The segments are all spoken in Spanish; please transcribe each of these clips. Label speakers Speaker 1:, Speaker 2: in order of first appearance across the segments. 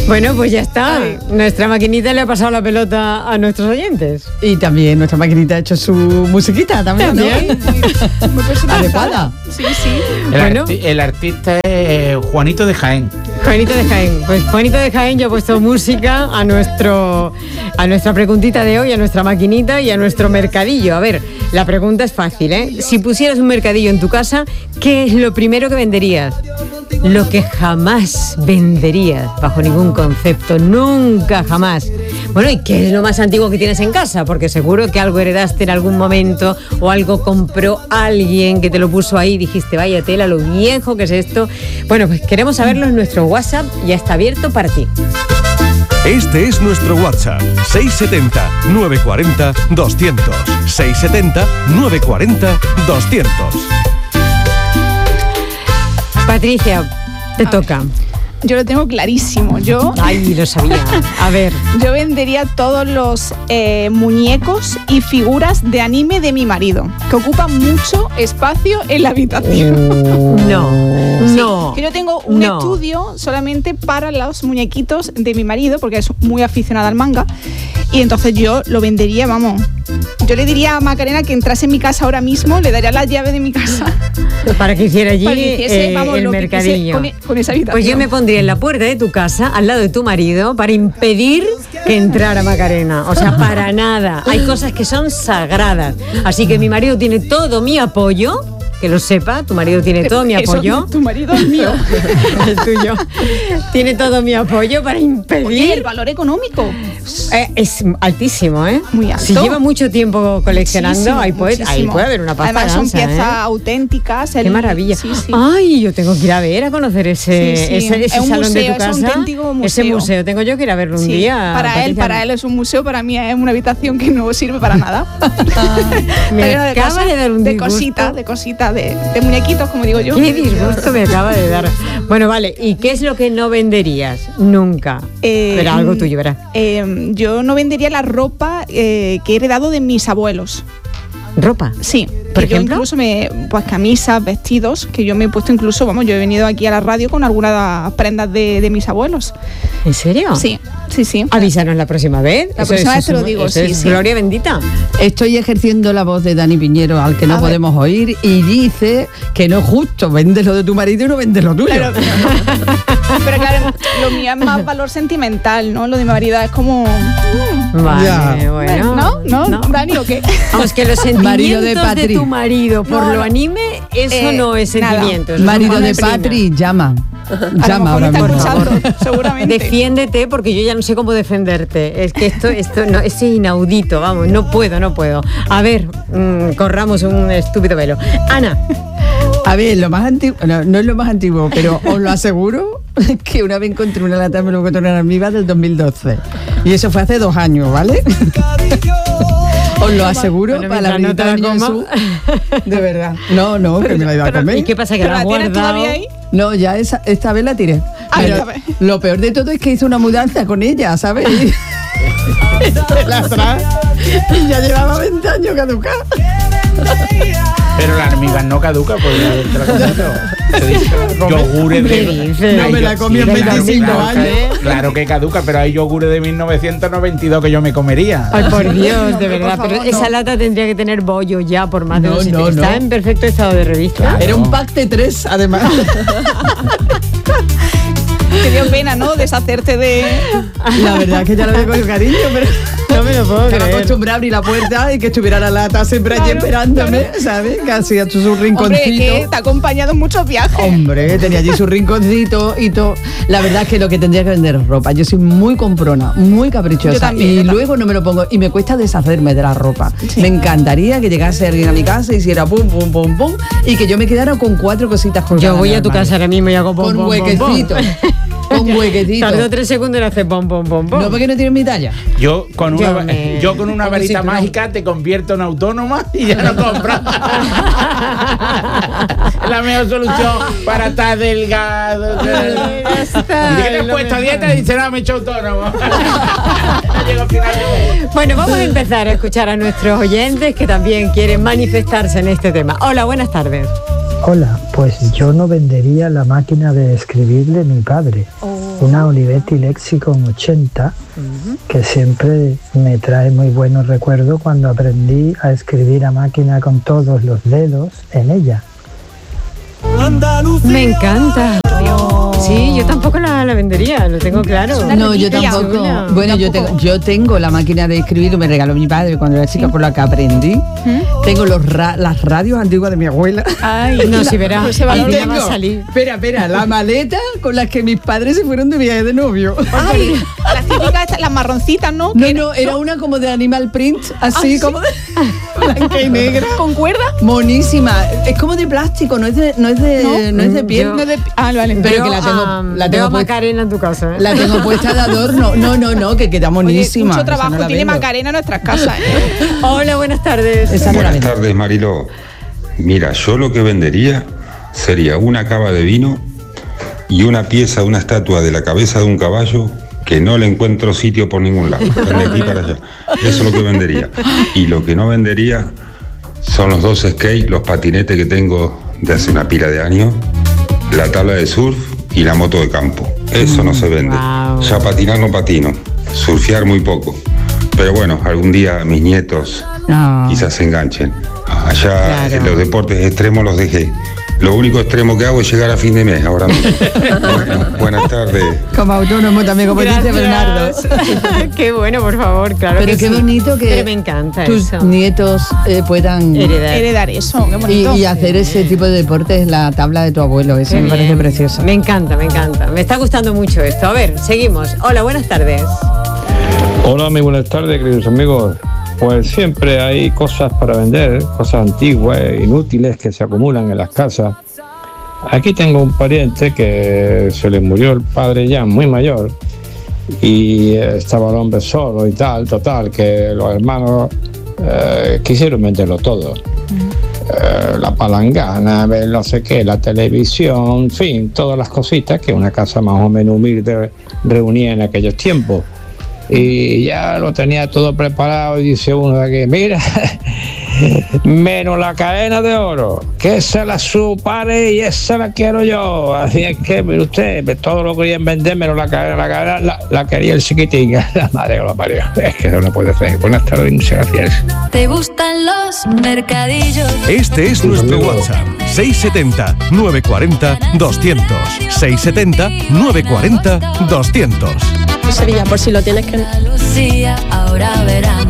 Speaker 1: Bueno, pues ya está. Nuestra maquinita le ha pasado la pelota a nuestros oyentes.
Speaker 2: Y también nuestra maquinita ha hecho su musiquita también, ¿no?
Speaker 3: Muy personalizada.
Speaker 2: Adecuada.
Speaker 3: Sí, sí.
Speaker 4: El artista es Juanito de Jaén.
Speaker 1: Juanito de Jaén. Pues Juanito de Jaén ya ha puesto música a nuestra preguntita de hoy, a nuestra maquinita y a nuestro mercadillo. A ver, la pregunta es fácil, ¿eh? Si pusieras un mercadillo en tu casa, ¿qué es lo primero que venderías? Lo que jamás venderías, bajo ningún concepto, nunca, jamás. Bueno, ¿y qué es lo más antiguo que tienes en casa? Porque seguro que algo heredaste en algún momento o algo compró alguien que te lo puso ahí y dijiste, vaya tela, lo viejo que es esto. Bueno, pues queremos saberlo en nuestro WhatsApp, ya está abierto para ti.
Speaker 5: Este es nuestro WhatsApp, 670-940-200. 670-940-200.
Speaker 1: Patricia, te toca.
Speaker 3: Yo lo tengo clarísimo.
Speaker 1: Ay, lo sabía. A ver.
Speaker 3: Yo vendería todos los muñecos y figuras de anime de mi marido, que ocupan mucho espacio en la habitación.
Speaker 1: No.
Speaker 3: Que yo tengo un estudio solamente para los muñequitos de mi marido, porque es muy aficionado al manga. Y entonces yo lo vendería, vamos. Yo le diría a Macarena que entrase en mi casa ahora mismo, le daría la llave de mi casa.
Speaker 1: Para que hiciera allí el
Speaker 3: lo
Speaker 1: mercadillo.
Speaker 3: Con esa habitación.
Speaker 1: Pues yo me pondría en la puerta de tu casa, al lado de tu marido, para impedir que entrara Macarena. O sea, para nada. Hay cosas que son sagradas. Así que mi marido tiene todo mi apoyo. Que lo sepa, tu marido tiene todo mi apoyo.
Speaker 3: Tu marido es mío.
Speaker 1: El tuyo. Tiene todo mi apoyo para impedir.
Speaker 3: Oye, el valor económico
Speaker 1: es altísimo, ¿eh?
Speaker 3: Muy alto.
Speaker 1: Si lleva mucho tiempo coleccionando, ahí puede haber una pasta.
Speaker 3: Además son
Speaker 1: gansa,
Speaker 3: piezas auténticas.
Speaker 1: Qué maravilla.
Speaker 3: Sí.
Speaker 1: Ay, yo tengo que ir a ver, a conocer ese salón
Speaker 3: museo,
Speaker 1: de tu casa.
Speaker 3: Es un auténtico museo.
Speaker 1: Ese museo, tengo yo que ir a verlo un día.
Speaker 3: Para él es un museo, para mí es una habitación que no sirve para nada.
Speaker 1: Me acaba de dar un disgusto.
Speaker 3: De cositas, de muñequitos, como digo yo.
Speaker 1: Qué disgusto me acaba de dar. Bueno, vale, ¿y qué es lo que no venderías? Nunca. Pero algo tuyo, ¿verdad?
Speaker 3: Yo no vendería la ropa que he heredado de mis abuelos.
Speaker 1: ¿Ropa?
Speaker 3: Sí.
Speaker 1: ¿Por ejemplo?
Speaker 3: Yo incluso pues camisas, vestidos, que yo me he puesto incluso, yo he venido aquí a la radio con algunas prendas de mis abuelos.
Speaker 1: ¿En serio?
Speaker 3: Sí.
Speaker 1: Avísanos la próxima vez.
Speaker 3: La próxima vez te lo digo, sí.
Speaker 1: Gloria bendita.
Speaker 2: Estoy ejerciendo la voz de Dani Piñero, al que no podemos oír, y dice que no es justo, vendes lo de tu marido y no vendes lo tuyo.
Speaker 3: Pero claro, lo mío es más valor sentimental, ¿no? Lo de mi marido es como...
Speaker 1: Vale, bueno.
Speaker 3: ¿No? ¿Dani o qué?
Speaker 1: Vamos, que los sentimientos de tu marido por lo anime, eso no es sentimiento.
Speaker 2: Marido de Patri, llama ahora mismo.
Speaker 3: Seguramente.
Speaker 1: Defiéndete, porque yo ya no sé cómo defenderte. Es que esto no, es inaudito, vamos, no puedo. A ver, corramos un estúpido velo. Ana.
Speaker 2: A ver, lo más antiguo, no es lo más antiguo, pero os lo aseguro que una vez encontré una lata, me lo encontré en una almíbar del 2012. Y eso fue hace 2 años, ¿vale? Os lo aseguro, para la visita de Jesús. De verdad. No, que me la iba a comer.
Speaker 1: ¿Y qué pasa, que la has guardado?
Speaker 3: ¿Todavía ahí?
Speaker 2: No, ya esta vez la tiré. Pero lo peor de todo es que hice una mudanza con ella, ¿sabes? Y la trae y ya llevaba 20 años caducada.
Speaker 4: Pero la almíbar no caduca, pues yogures de...
Speaker 2: No me la comí en 25 años.
Speaker 4: Claro que caduca, pero hay yogures de 1992 que yo me comería.
Speaker 1: Ay, por Dios, de verdad. Pero esa lata tendría que tener bollo ya, por más de los 70. Está en perfecto estado de revista.
Speaker 2: Claro. Era un pack de 3, además.
Speaker 3: Te dio pena, ¿no? Deshacerte de...
Speaker 2: La verdad es que ya lo veo con cariño, pero...
Speaker 1: No me lo puedo creer.
Speaker 2: Estaba acostumbrada a abrir la puerta y que estuviera la lata siempre allí esperándome, ¿sabes? Casi a su rinconcito.
Speaker 3: Hombre, que te ha acompañado en muchos viajes.
Speaker 2: Hombre, tenía allí su rinconcito y todo. La verdad es que lo que tendría que vender es ropa. Yo soy muy comprona, muy caprichosa.
Speaker 3: Yo también,
Speaker 2: y luego no me lo pongo y me cuesta deshacerme de la ropa. Sí. Me encantaría que llegase alguien a mi casa y hiciera pum, pum, pum, pum, y que yo me quedara con 4 cositas por
Speaker 1: Yo voy a tu casa ahora mismo y hago pum,
Speaker 2: con
Speaker 1: pum,
Speaker 2: huequecito. Con huequecito.
Speaker 1: Tardó 3 segundos en hacer pom, pom, pom, pom.
Speaker 2: No, porque no tienes mi talla.
Speaker 4: Yo con una varita mágica te convierto en autónoma y ya no compro. La mejor solución para estar delgado. ¿Qué te has puesto a dieta? Y dice, no, me he hecho autónomo.
Speaker 1: Bueno, vamos a empezar a escuchar a nuestros oyentes que también quieren manifestarse en este tema. Hola, buenas tardes.
Speaker 6: Hola, pues yo no vendería la máquina de escribir de mi padre, una Olivetti Lexicon 80, que siempre me trae muy buenos recuerdos cuando aprendí a escribir a máquina con todos los dedos en ella.
Speaker 1: Me encanta. Sí, yo tampoco la vendería, lo tengo claro.
Speaker 2: No, yo tampoco. Bueno, yo tengo la máquina de escribir que me regaló mi padre cuando era chica, por la que aprendí. Tengo las radios antiguas de mi abuela.
Speaker 1: Ay, no, si verás,
Speaker 2: ahí va a salir. Espera, la maleta con las que mis padres se fueron de viaje de novio.
Speaker 3: Ay, las típicas, las marroncitas, ¿no?
Speaker 2: No, era una como de Animal Print, así como de blanca y negra.
Speaker 3: ¿Con cuerda?
Speaker 2: Monísima. Es como de plástico, no es de piel.
Speaker 3: Vale.
Speaker 2: Pero que la tengo
Speaker 1: puesta, Macarena en tu casa, ¿eh?
Speaker 2: La tengo puesta de adorno. No, que queda monísima.
Speaker 3: Oye, mucho trabajo tiene Macarena en nuestras casas, ¿eh?
Speaker 1: Hola, buenas tardes.
Speaker 7: Buenas tardes, Mariló. Mira, yo lo que vendería sería una cava de vino y una pieza, una estatua de la cabeza de un caballo que no le encuentro sitio por ningún lado. De aquí para allá. Eso es lo que vendería. Y lo que no vendería son los 2 skates, los patinetes que tengo de hace una pila de años, la tabla de surf y la moto de campo. Eso no se vende.
Speaker 1: Wow.
Speaker 7: Ya patinar no patino, surfear muy poco. Pero bueno, algún día mis nietos quizás se enganchen. Allá en los deportes extremos los dejé. Lo único extremo que hago es llegar a fin de mes ahora mismo. Buenas tardes.
Speaker 2: Como autónomo también, como dice Bernardo.
Speaker 1: Qué bueno, por favor, claro.
Speaker 2: Pero
Speaker 1: que
Speaker 2: qué
Speaker 1: sí.
Speaker 2: bonito que
Speaker 1: Pero me encanta
Speaker 2: tus
Speaker 1: eso.
Speaker 2: nietos puedan
Speaker 3: Heredar eso, qué bonito.
Speaker 2: y hacer ese tipo de deportes, la tabla de tu abuelo. Eso
Speaker 1: Qué
Speaker 2: me parece
Speaker 1: bien.
Speaker 2: precioso.
Speaker 1: Me encanta. Me está gustando mucho esto. A ver, seguimos. Hola, buenas tardes.
Speaker 8: Hola, muy buenas tardes, queridos amigos. Pues siempre hay cosas para vender, cosas antiguas, inútiles que se acumulan en las casas. Aquí tengo un pariente que se le murió el padre ya muy mayor y estaba el hombre solo y tal, total, que los hermanos quisieron venderlo todo. La palangana, no sé qué, la televisión, en fin, todas las cositas que una casa más o menos humilde reunía en aquellos tiempos. Y ya lo tenía todo preparado y dice uno de aquí, mira, menos la cadena de oro, que esa la supare y esa la quiero yo. Así es que, mire usted, todo lo querían vender menos la cadena la quería el chiquitín, la madre que lo parió. Es que eso no puede ser. Buenas tardes, muchas gracias.
Speaker 9: ¿Te gustan los mercadillos?
Speaker 5: Este es nuestro WhatsApp. 670 940 200. 670 940 200.
Speaker 9: Sevilla, por si lo tienes que... Andalucía, ahora verán.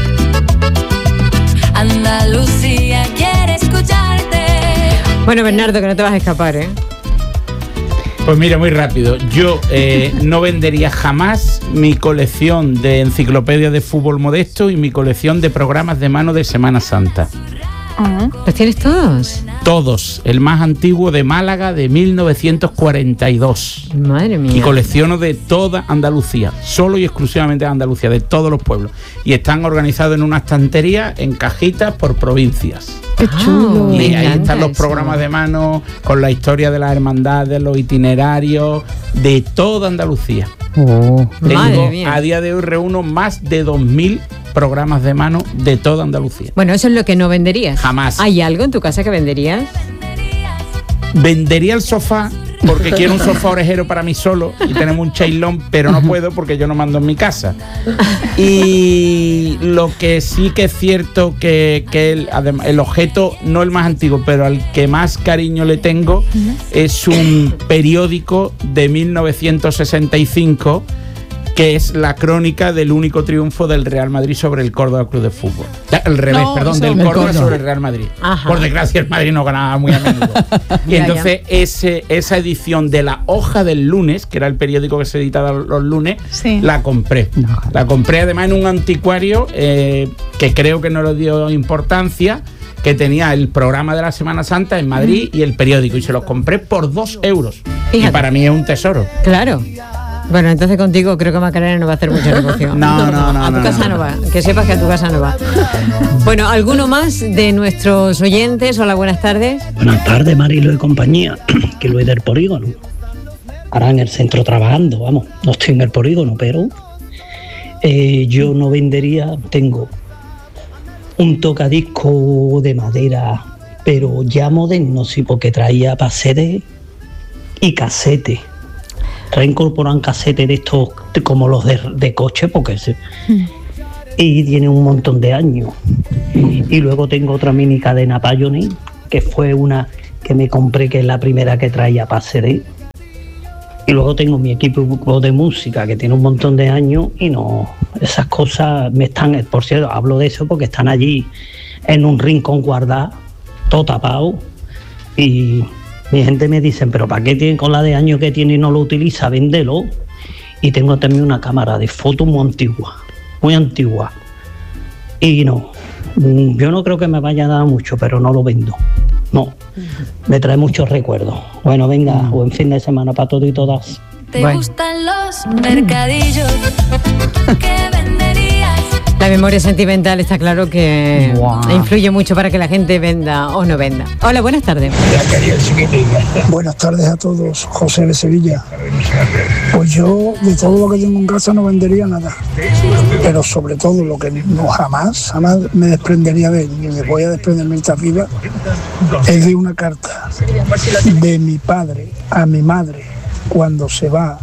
Speaker 9: Andalucía quiere escucharte.
Speaker 1: Bueno, Bernardo, que no te vas a escapar, ¿eh?
Speaker 4: Pues mira, muy rápido. Yo no vendería jamás mi colección de enciclopedias de fútbol modesto y mi colección de programas de mano de Semana Santa.
Speaker 1: ¿Los tienes todos?
Speaker 4: Todos. El más antiguo de Málaga de 1942.
Speaker 1: Madre mía.
Speaker 4: Y colecciono de toda Andalucía, solo y exclusivamente de Andalucía, de todos los pueblos. Y están organizados en una estantería, en cajitas por provincias.
Speaker 2: Qué chulo.
Speaker 4: Y ahí están los programas de mano con la historia de las hermandades, los itinerarios de toda Andalucía.
Speaker 1: Madre mía.
Speaker 4: A día de hoy reúno más de 2.000 programas de mano de toda Andalucía.
Speaker 1: Bueno, eso es lo que no venderías.
Speaker 4: Jamás.
Speaker 1: ¿Hay algo en tu casa que venderías?
Speaker 4: Vendería el sofá porque quiero un sofá orejero para mí solo y tenemos un chailón, pero no puedo porque yo no mando en mi casa. Y lo que sí que es cierto que el objeto, no el más antiguo, pero al que más cariño le tengo, es un periódico de 1965 que es la crónica del único triunfo del Real Madrid sobre el Córdoba Club de Fútbol. Al revés, perdón, del Córdoba sobre el Real Madrid.
Speaker 1: Ajá.
Speaker 4: Por desgracia el Madrid no ganaba muy a menudo. Y entonces esa edición de La Hoja del Lunes, que era el periódico que se editaba los lunes, la compré. La compré además en un anticuario que creo que no le dio importancia, que tenía el programa de la Semana Santa en Madrid y el periódico, y se los compré por 2 euros. Fíjate. Y para mí es un tesoro.
Speaker 1: Claro. Bueno, entonces contigo creo que Macarena no va a hacer mucha negocio.
Speaker 4: No.
Speaker 1: A tu casa no va. Que sepas que a tu casa no va. Bueno, ¿alguno más de nuestros oyentes? Hola, buenas tardes.
Speaker 10: Buenas tardes, Marilo y compañía, que Luis del Polígono. Ahora en el centro trabajando, vamos, no estoy en el polígono, pero yo no vendería, tengo un tocadisco de madera, pero ya moderno, sí, porque traía CD y casete. reincorporan casetes de estos como los de coche, porque y tiene un montón de años. Y luego tengo otra mini cadena Pioneer, que fue una que me compré, que es la primera que traía para CD. Y luego tengo mi equipo de música, que tiene un montón de años, y no, esas cosas me están, por cierto, hablo de eso porque están allí en un rincón guardadas, todo tapado, y mi gente me dice, pero ¿para qué tiene con la de años que tiene y no lo utiliza? Véndelo. Y tengo también una cámara de fotos muy antigua, y no, yo no creo que me vaya a dar mucho, pero no lo vendo, no, me trae muchos recuerdos. Bueno, venga, buen fin de semana para todos y todas.
Speaker 11: ¿Te gustan los mercadillos? ¿Qué venderías?
Speaker 1: La memoria sentimental está claro que influye mucho para que la gente venda o no venda. Hola, buenas tardes.
Speaker 12: Buenas tardes a todos, José de Sevilla. Pues yo de todo lo que tengo en casa no vendería nada, pero sobre todo lo que no jamás me desprendería de él, ni me voy a desprender mientras viva, es de una carta de mi padre a mi madre cuando se va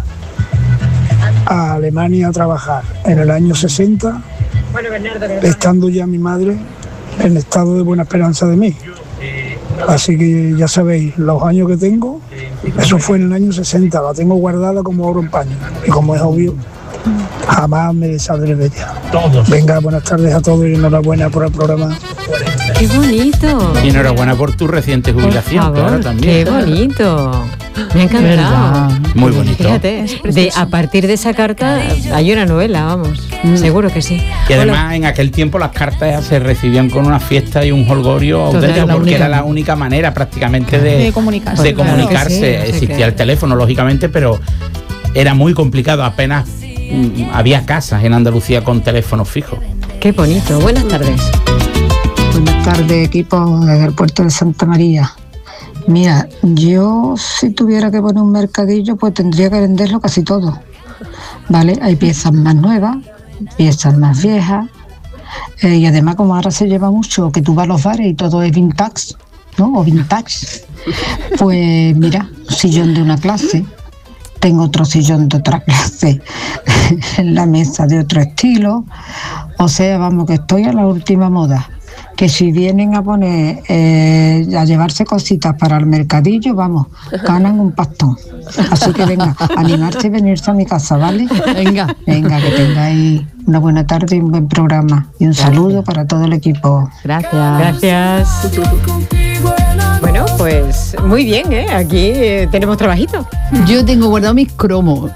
Speaker 12: a Alemania a trabajar en el año 60, estando ya mi madre en estado de buena esperanza de mí. Así que ya sabéis, los años que tengo, eso fue en el año 60, la tengo guardada como oro en paño. Y como es obvio, jamás me deshaldré de ella. Venga, buenas tardes a todos y enhorabuena por el programa.
Speaker 1: ¡Qué bonito!
Speaker 4: Y enhorabuena por tu reciente jubilación, claro, también.
Speaker 1: ¡Qué bonito! Me ha encantado.
Speaker 4: Muy bonito.
Speaker 1: Fíjate, a partir de esa carta hay una novela, vamos. Seguro que sí.
Speaker 4: Y además en aquel tiempo las cartas se recibían con una fiesta y un holgorio auténtico, porque era la única manera prácticamente de comunicarse.
Speaker 1: Claro sí,
Speaker 4: existía el teléfono, lógicamente, pero era muy complicado. Apenas había casas en Andalucía con teléfonos fijos.
Speaker 1: Qué bonito. Buenas tardes.
Speaker 13: Buenas tardes, equipo desde el puerto de Santa María. Mira, yo si tuviera que poner un mercadillo, pues tendría que venderlo casi todo, ¿vale? Hay piezas más nuevas, piezas más viejas, y además como ahora se lleva mucho que tú vas a los bares y todo es vintage, ¿no? O vintage. Pues mira, sillón de una clase, tengo otro sillón de otra clase en la mesa de otro estilo, o sea, vamos, que estoy a la última moda. Que si vienen a poner, a llevarse cositas para el mercadillo, vamos, ganan un pastón. Así que venga, animarse y venirse a mi casa, ¿vale? Venga, que tengáis una buena tarde y un buen programa. Y un saludo para todo el equipo.
Speaker 1: Gracias. Bueno, pues muy bien, ¿eh? Aquí tenemos trabajito.
Speaker 2: Yo tengo guardado mis cromos.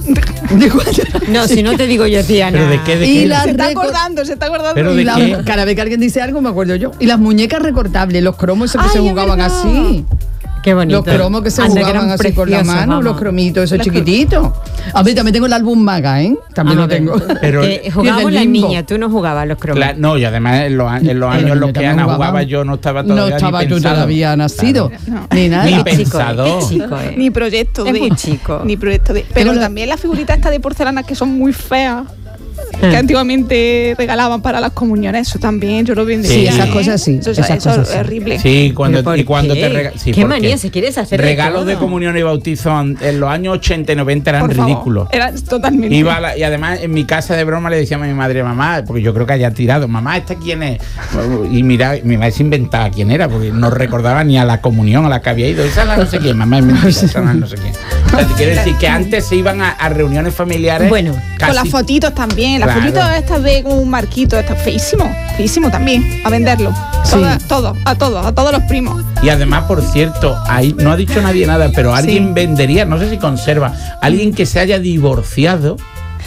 Speaker 1: No, si no te digo yo, tía.
Speaker 4: ¿Pero de qué?
Speaker 3: Se está acordando.
Speaker 4: ¿Pero de qué?
Speaker 2: Cada vez que alguien dice algo me acuerdo yo. Y las muñecas recortables, los cromos esos que se jugaban así.
Speaker 1: Qué bonito.
Speaker 2: Los cromos que se jugaban así con la mano, vamos. Los cromitos, esos chiquititos. A ver, también tengo el álbum Maga, ¿eh? También lo tengo.
Speaker 4: Pero
Speaker 1: jugábamos las niñas, tú no jugabas los cromos.
Speaker 4: No, y además en los años en los que Ana jugaba, yo no estaba todavía.
Speaker 2: No estaba tú todavía nacido.
Speaker 4: Claro.
Speaker 2: Ni nada.
Speaker 4: Ni pensado.
Speaker 3: Ni proyecto de.
Speaker 1: Es muy chico.
Speaker 3: Ni proyecto de. Pero también las figuritas estas de porcelana que son muy feas. Que antiguamente regalaban para las comuniones, eso también yo lo vendería.
Speaker 2: Sí, esas cosas sí.
Speaker 3: Eso es horrible.
Speaker 4: Sí, cuando te regalan.
Speaker 1: ¿Qué manía si quieres hacer?
Speaker 4: Regalos de comunión y bautizo en los años 80 y 90 eran ridículos.
Speaker 3: Era totalmente.
Speaker 4: Y además en mi casa de broma le decía a mi madre, mamá, porque yo creo que haya tirado, mamá, ¿esta quién es? Y mira, mi madre se inventaba quién era, porque no recordaba ni a la comunión a la que había ido. Esa es la no sé quién, mamá, es mentira, esa es la no sé quién. O sea, te quiero decir que antes se iban a reuniones familiares.
Speaker 1: Bueno,
Speaker 3: con las fotitos también. Las fotitos estas de un marquito, está feísimo también, a venderlo. Sí. A todos los primos.
Speaker 4: Y además, por cierto, ahí no ha dicho nadie nada, pero alguien vendería, no sé si conserva, alguien que se haya divorciado,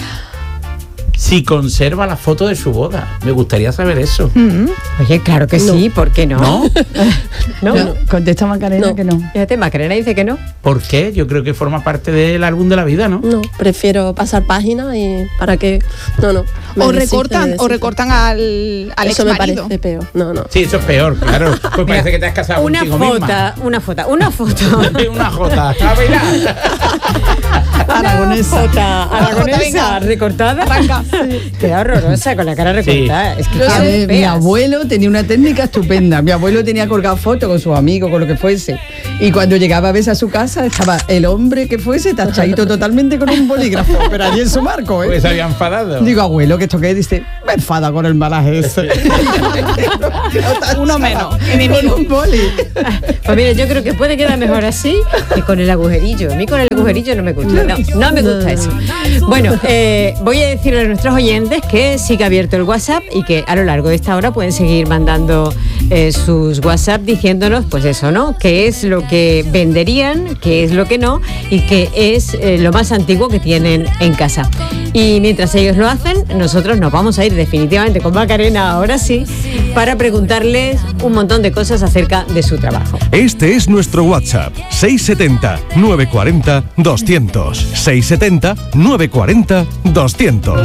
Speaker 4: si conserva la foto de su boda. Me gustaría saber eso.
Speaker 1: Oye, claro que sí, ¿por qué no?
Speaker 2: ¿No? Contesta Macarena que no.
Speaker 1: Fíjate, Macarena dice que no.
Speaker 4: ¿Por qué? Yo creo que forma parte del álbum de la vida, ¿no?
Speaker 9: No, prefiero pasar páginas y para que... No.
Speaker 3: O recortan al
Speaker 9: Eso me
Speaker 3: exmarido.
Speaker 9: parece peor. No.
Speaker 4: Sí, eso es peor, claro. Pues parece que te has casado contigo misma.
Speaker 1: Una foto.
Speaker 4: Una jota. A bailar.
Speaker 1: Aragonesa recortada. Qué horrorosa, con la cara recortada.
Speaker 2: Sí.
Speaker 1: Es que
Speaker 2: mi abuelo tenía una técnica estupenda. Mi abuelo tenía colgado fotos con sus amigos, con lo que fuese. Y cuando llegaba a veces a su casa, estaba el hombre que fuese tachadito totalmente con un bolígrafo. Pero allí en su marco, ¿eh?
Speaker 4: Pues se había enfadado.
Speaker 2: Digo, abuelo, ¿que esto qué? Dice, me enfada con el malaje ese.
Speaker 3: Uno menos.
Speaker 2: Con un boli.
Speaker 1: Pues mira, yo creo que puede quedar mejor así que con el agujerillo. A mí con el agujerillo no me gusta. No me gusta eso. Bueno, voy a decirle a nuestros oyentes que sigue abierto el WhatsApp y que a lo largo de esta hora pueden seguir mandando sus WhatsApp diciéndonos, pues eso, ¿no? Qué es lo que venderían, qué es lo que no y qué es lo más antiguo que tienen en casa. Y mientras ellos lo hacen, nosotros nos vamos a ir definitivamente con Macarena, ahora sí, para preguntarles un montón de cosas acerca de su trabajo.
Speaker 5: Este es nuestro WhatsApp, 670-940-200. 670-940-200.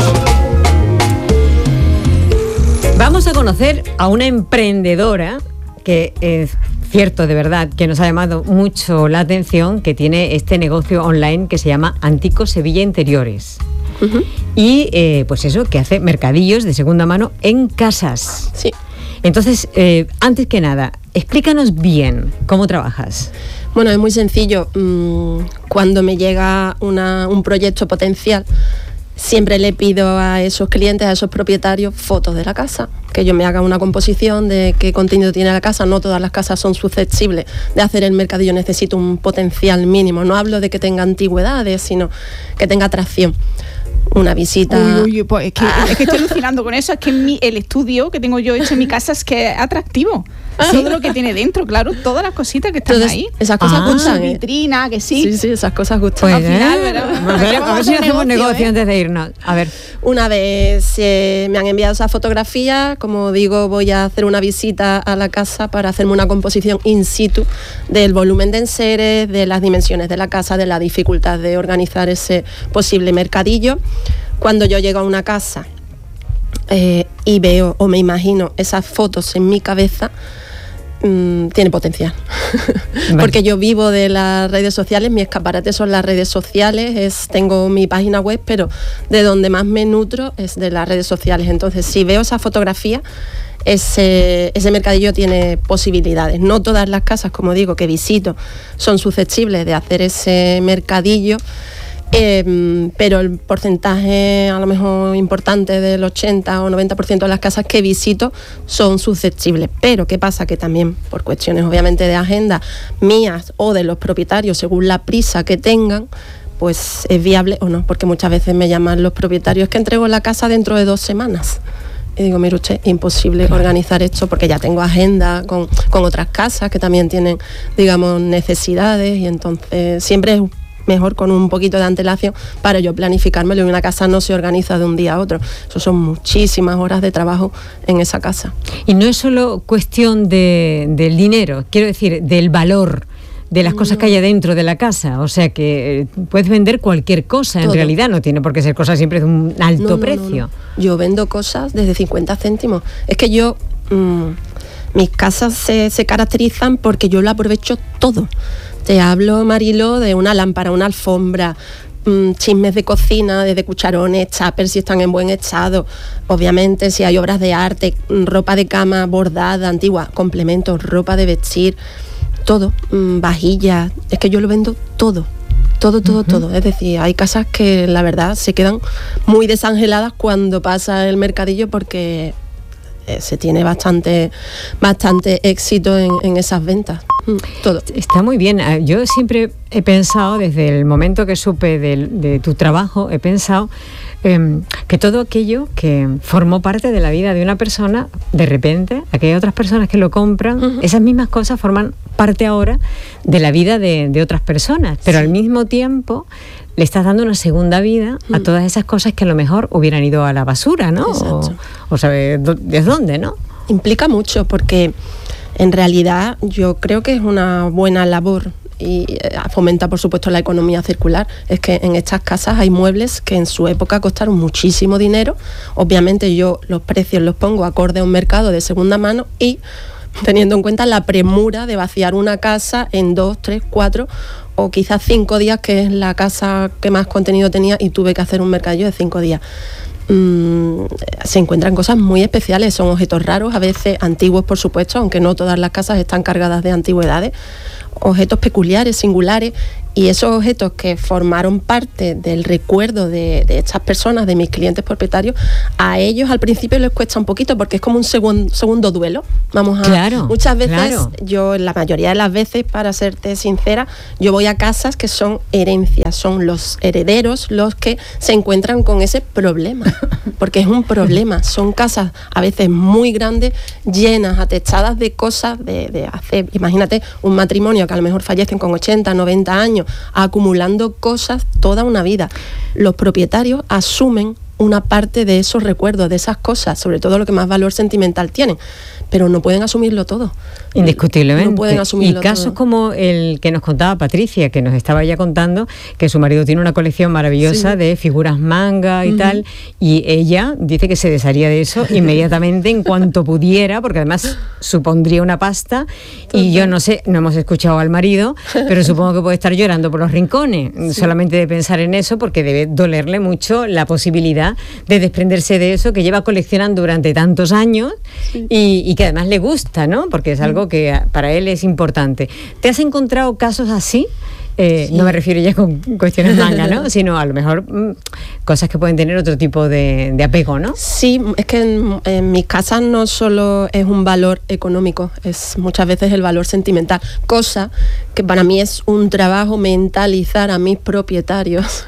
Speaker 1: Vamos a conocer a una emprendedora que es cierto, de verdad, que nos ha llamado mucho la atención, que tiene este negocio online que se llama Antico Sevilla Interiores. Y pues eso, que hace mercadillos de segunda mano en casas.
Speaker 9: Sí.
Speaker 1: Entonces, antes que nada, explícanos bien cómo trabajas.
Speaker 9: Bueno, es muy sencillo. Cuando me llega un proyecto potencial, siempre le pido a esos clientes, a esos propietarios, fotos de la casa, que ellos me hagan una composición de qué contenido tiene la casa. No todas las casas son susceptibles de hacer el mercadillo, necesito un potencial mínimo. No hablo de que tenga antigüedades, sino que tenga atracción. Una visita.
Speaker 3: Uy, pues es que estoy alucinando con eso. Es que el estudio que tengo yo hecho en mi casa es que es atractivo. Todo lo que tiene dentro, claro, todas las cositas que están ahí.
Speaker 9: Esas cosas gustan.
Speaker 3: Vitrina, que sí.
Speaker 9: Sí, esas cosas gustan.
Speaker 1: Pues,
Speaker 3: al final,
Speaker 1: a ver si hacemos negocio antes de irnos. A ver.
Speaker 9: Una vez me han enviado esas fotografías, como digo, voy a hacer una visita a la casa para hacerme una composición in situ del volumen de enseres, de las dimensiones de la casa, de la dificultad de organizar ese posible mercadillo. Cuando yo llego a una casa y veo o me imagino esas fotos en mi cabeza, tiene potencial. Vale. Porque yo vivo de las redes sociales, mi escaparate son las redes sociales, tengo mi página web, pero de donde más me nutro es de las redes sociales. Entonces, si veo esa fotografía, ese mercadillo tiene posibilidades. No todas las casas, como digo, que visito son susceptibles de hacer ese mercadillo, pero el porcentaje a lo mejor importante del 80 o 90% de las casas que visito son susceptibles. Pero ¿qué pasa? Que también por cuestiones obviamente de agenda mías o de los propietarios, según la prisa que tengan, pues es viable o no, porque muchas veces me llaman los propietarios que entrego la casa dentro de 2 semanas. Y digo, mire usted, imposible organizar esto porque ya tengo agenda con otras casas que también tienen, digamos, necesidades, y entonces siempre es mejor con un poquito de antelación para yo planificármelo. Y una casa no se organiza de un día a otro. Eso son muchísimas horas de trabajo en esa casa.
Speaker 1: Y no es solo cuestión del dinero, quiero decir, del valor de las cosas que haya dentro de la casa. O sea que puedes vender cualquier cosa. En realidad no tiene por qué ser cosa siempre de un alto precio.
Speaker 9: No. Yo vendo cosas desde 50 céntimos. Es que yo... mis casas se caracterizan porque yo lo aprovecho todo. Te hablo, Marilo, de una lámpara, una alfombra, chismes de cocina, desde cucharones, tuppers si están en buen estado, obviamente si hay obras de arte, ropa de cama bordada, antigua, complementos, ropa de vestir, todo, vajillas. Es que yo lo vendo todo. Todo. Es decir, hay casas que la verdad se quedan muy desangeladas cuando pasa el mercadillo porque se tiene bastante éxito en esas ventas. Todo.
Speaker 1: Está muy bien. Yo siempre he pensado, desde el momento que supe de tu trabajo, he pensado que todo aquello que formó parte de la vida de una persona, de repente, aquellas otras personas que lo compran, esas mismas cosas forman parte ahora de la vida de otras personas, pero al mismo tiempo le estás dando una segunda vida a todas esas cosas que a lo mejor hubieran ido a la basura, ¿no? O sabes desde dónde, ¿no?
Speaker 9: Implica mucho porque en realidad yo creo que es una buena labor fomenta, por supuesto, la economía circular. Es que en estas casas hay muebles que en su época costaron muchísimo dinero. Obviamente yo los precios los pongo acorde a un mercado de segunda mano y teniendo en cuenta la premura de vaciar una casa en 2, 3, 4 o quizás 5 días, que es la casa que más contenido tenía, y tuve que hacer un mercadillo de 5 días. Se encuentran cosas muy especiales, son objetos raros, a veces antiguos, por supuesto, aunque no todas las casas están cargadas de antigüedades, objetos peculiares, singulares, y esos objetos que formaron parte del recuerdo de estas personas, de mis clientes propietarios, a ellos al principio les cuesta un poquito porque es como un segundo duelo. Muchas veces, yo la mayoría de las veces, para serte sincera, yo voy a casas que son herencias, son los herederos los que se encuentran con ese problema, porque es un problema, son casas a veces muy grandes, llenas, atechadas de cosas de hace, imagínate, un matrimonio que a lo mejor fallecen con 80, 90 años, acumulando cosas toda una vida. Los propietarios asumen una parte de esos recuerdos, de esas cosas, sobre todo lo que más valor sentimental tienen, pero no pueden asumirlo todo.
Speaker 1: Indiscutiblemente.
Speaker 9: No pueden asumirlo
Speaker 1: y casos
Speaker 9: todo.
Speaker 1: como el que nos contaba Patricia, que nos estaba ya contando, que su marido tiene una colección maravillosa de figuras manga y tal, y ella dice que se desharía de eso inmediatamente en cuanto pudiera, porque además supondría una pasta. Y yo no sé, no hemos escuchado al marido, pero supongo que puede estar llorando por los rincones, solamente de pensar en eso, porque debe dolerle mucho la posibilidad de desprenderse de eso que lleva coleccionando durante tantos años y que además le gusta, ¿no? Porque es algo que para él es importante. ¿Te has encontrado casos así? No me refiero ya con cuestiones manga, ¿no? Sino a lo mejor cosas que pueden tener otro tipo de apego, ¿no?
Speaker 9: Sí, es que en mis casas no solo es un valor económico, es muchas veces el valor sentimental, cosa que para mí es un trabajo mentalizar a mis propietarios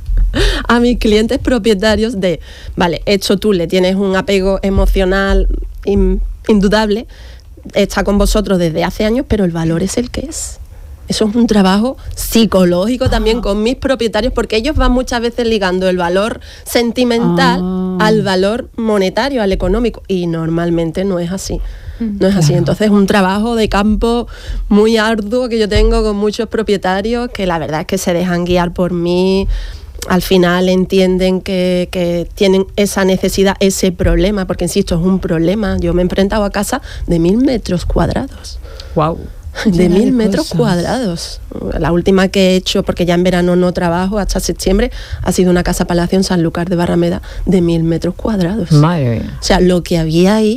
Speaker 9: a mis clientes propietarios de, vale, esto tú le tienes un apego emocional indudable, está con vosotros desde hace años, pero el valor es el que es. Eso es un trabajo psicológico también con mis propietarios, porque ellos van muchas veces ligando el valor sentimental al valor monetario, al económico, y normalmente no es así. No es así. Entonces es un trabajo de campo muy arduo que yo tengo con muchos propietarios que la verdad es que se dejan guiar por mí. Al final entienden que tienen esa necesidad, ese problema, porque insisto, es un problema. Yo me he enfrentado a casas de 1000 metros cuadrados.
Speaker 1: ¡Wow!
Speaker 9: De 1000 metros cuadrados. La última que he hecho, porque ya en verano no trabajo, hasta septiembre, ha sido una casa palacio en Sanlúcar de Barrameda de 1000 metros cuadrados.
Speaker 1: Madre mía.
Speaker 9: O sea, lo que había ahí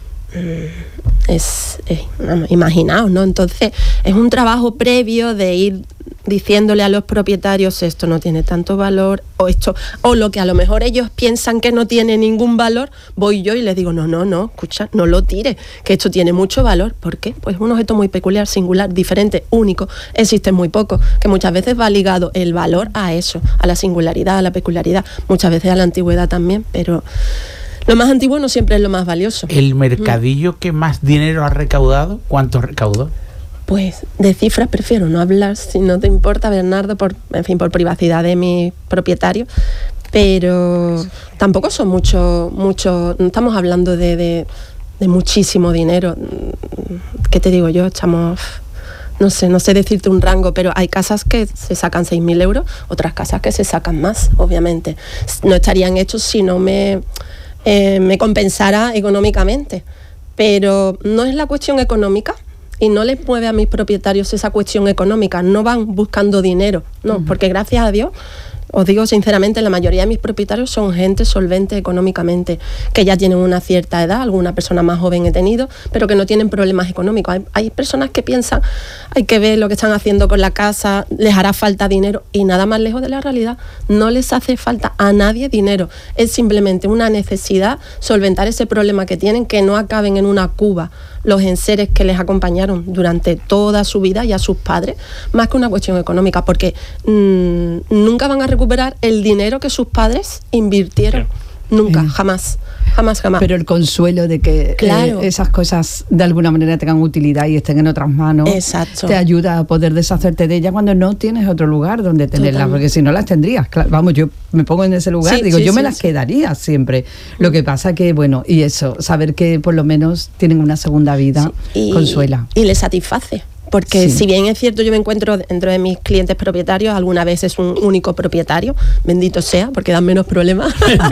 Speaker 9: imaginaos, ¿no? Entonces es un trabajo previo de ir diciéndole a los propietarios esto no tiene tanto valor, o lo que a lo mejor ellos piensan que no tiene ningún valor, voy yo y les digo no, escucha, no lo tires, que esto tiene mucho valor. ¿Por qué? Pues es un objeto muy peculiar, singular, diferente, único, existen muy pocos, que muchas veces va ligado el valor a eso, a la singularidad, a la peculiaridad, muchas veces a la antigüedad también, pero lo más antiguo no siempre es lo más valioso.
Speaker 4: ¿El mercadillo que más dinero ha recaudado? ¿Cuánto recaudó?
Speaker 9: Pues de cifras prefiero no hablar, si no te importa, Bernardo, por privacidad de mis propietarios, pero tampoco son mucho, no estamos hablando de muchísimo dinero. ¿Qué te digo yo? Estamos, no sé decirte un rango, pero hay casas que se sacan 6.000 euros, otras casas que se sacan más, obviamente. No estarían hechos si no me compensara económicamente, pero no es la cuestión económica. Y no les mueve a mis propietarios esa cuestión económica, no van buscando dinero, no, porque gracias a Dios, os digo sinceramente, la mayoría de mis propietarios son gente solvente económicamente, que ya tienen una cierta edad, alguna persona más joven he tenido, pero que no tienen problemas económicos. Hay personas que piensan, hay que ver lo que están haciendo con la casa, les hará falta dinero, y nada más lejos de la realidad. No les hace falta a nadie dinero, es simplemente una necesidad solventar ese problema que tienen, que no acaben en una cuba los enseres que les acompañaron durante toda su vida y a sus padres, más que una cuestión económica, porque nunca van a recuperar el dinero que sus padres invirtieron. Nunca, jamás. Pero el consuelo de que esas cosas de alguna manera tengan utilidad y estén en otras manos, te ayuda a poder deshacerte de ellas cuando no tienes otro lugar donde tenerlas, porque si no las tendrías. Vamos, yo me pongo en ese lugar, yo me las quedaría siempre. Lo que pasa que, bueno, y eso, saber que por lo menos tienen una segunda vida, consuela. Y les satisface. Porque si bien es cierto, yo me encuentro dentro de mis clientes propietarios, alguna vez es un único propietario, bendito sea, porque dan menos problemas.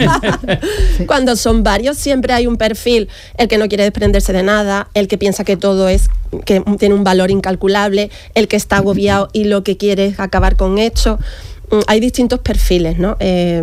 Speaker 9: Cuando son varios, siempre hay un perfil, el que no quiere desprenderse de nada, el que piensa que todo que tiene un valor incalculable, el que está agobiado y lo que quiere es acabar con esto. Hay distintos perfiles, ¿no?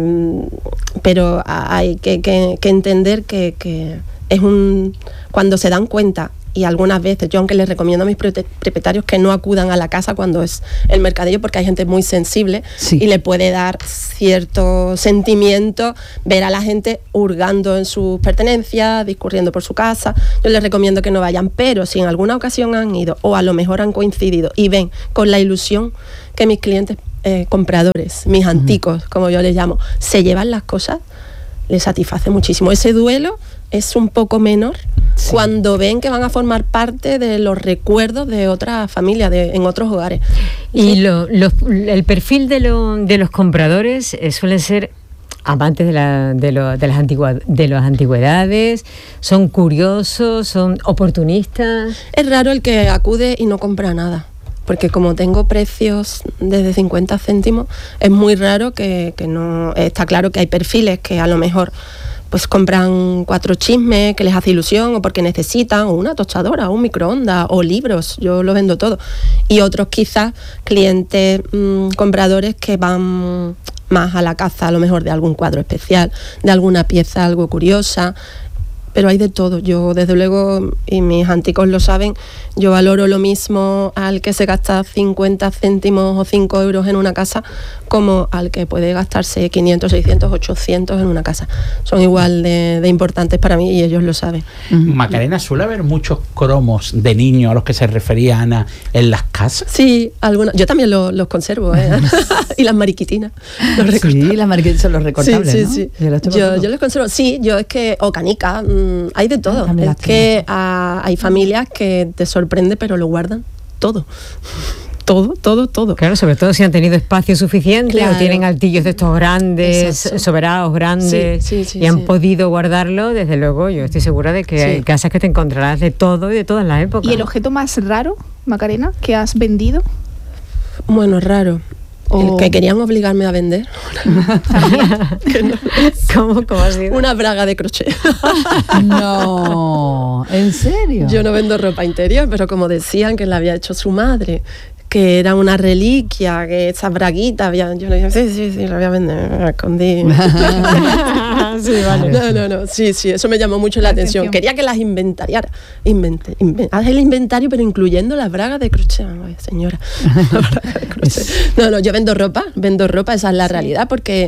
Speaker 9: Pero hay que entender que es cuando se dan cuenta. Y algunas veces, yo aunque les recomiendo a mis propietarios que no acudan a la casa cuando es el mercadillo, porque hay gente muy sensible y le puede dar cierto sentimiento ver a la gente hurgando en sus pertenencias, discurriendo por su casa. Yo les recomiendo que no vayan, pero si en alguna ocasión han ido o a lo mejor han coincidido y ven con la ilusión que mis clientes compradores, mis anticos, como yo les llamo, se llevan las cosas, les satisface muchísimo. Ese duelo es un poco menor cuando ven que van a formar parte de los recuerdos de otras familias, en otros hogares.
Speaker 1: Y el perfil de los compradores suelen ser amantes de las antigüedades, son curiosos, son oportunistas.
Speaker 9: Es raro el que acude y no compra nada. Porque como tengo precios desde 50 céntimos, es muy raro que no... Está claro que hay perfiles que a lo mejor pues compran 4 chismes que les hace ilusión o porque necesitan, o una tostadora, o un microondas, o libros, yo lo vendo todo. Y otros quizás clientes compradores que van más a la caza a lo mejor de algún cuadro especial, de alguna pieza algo curiosa. Pero hay de todo. Yo, desde luego, y mis anticos lo saben, yo valoro lo mismo al que se gasta 50 céntimos o 5 euros en una casa como al que puede gastarse 500, 600, 800 en una casa. Son igual de importantes para mí y ellos lo saben.
Speaker 4: Macarena, ¿suele haber muchos cromos de niños a los que se refería Ana en las casas?
Speaker 9: Sí, algunos. Yo también los conservo, y las mariquitinas.
Speaker 2: Sí, las mariquitinas son los recortables,
Speaker 9: sí,
Speaker 2: ¿no?
Speaker 9: Sí. Yo los conservo. Sí, yo es que... O canicas, hay de todo. Es que hay familias que te sorprende, pero lo guardan todo. Todo.
Speaker 1: Claro, sobre todo si han tenido espacio suficiente,
Speaker 9: claro,
Speaker 1: o tienen altillos de estos grandes, soberados grandes, y han podido guardarlo. Desde luego, yo estoy segura de que hay casas que te encontrarás de todo y de todas las épocas.
Speaker 3: ¿Y el objeto más raro, Macarena, que has vendido?
Speaker 9: Bueno, raro. El que querían obligarme a vender.
Speaker 1: ¿Cómo ha sido?
Speaker 9: Una braga de crochet.
Speaker 2: No, ¿en serio?
Speaker 9: Yo no vendo ropa interior, pero como decían que la había hecho su madre, que era una reliquia, que esa braguita yo le dije, sí, la voy a vender, me escondí.
Speaker 1: Sí, vale.
Speaker 9: No, sí, eso me llamó mucho la atención. Quería que las inventariara. Haz el inventario, pero incluyendo las bragas de crochet. Ay, señora. No, yo vendo ropa, esa es la realidad, porque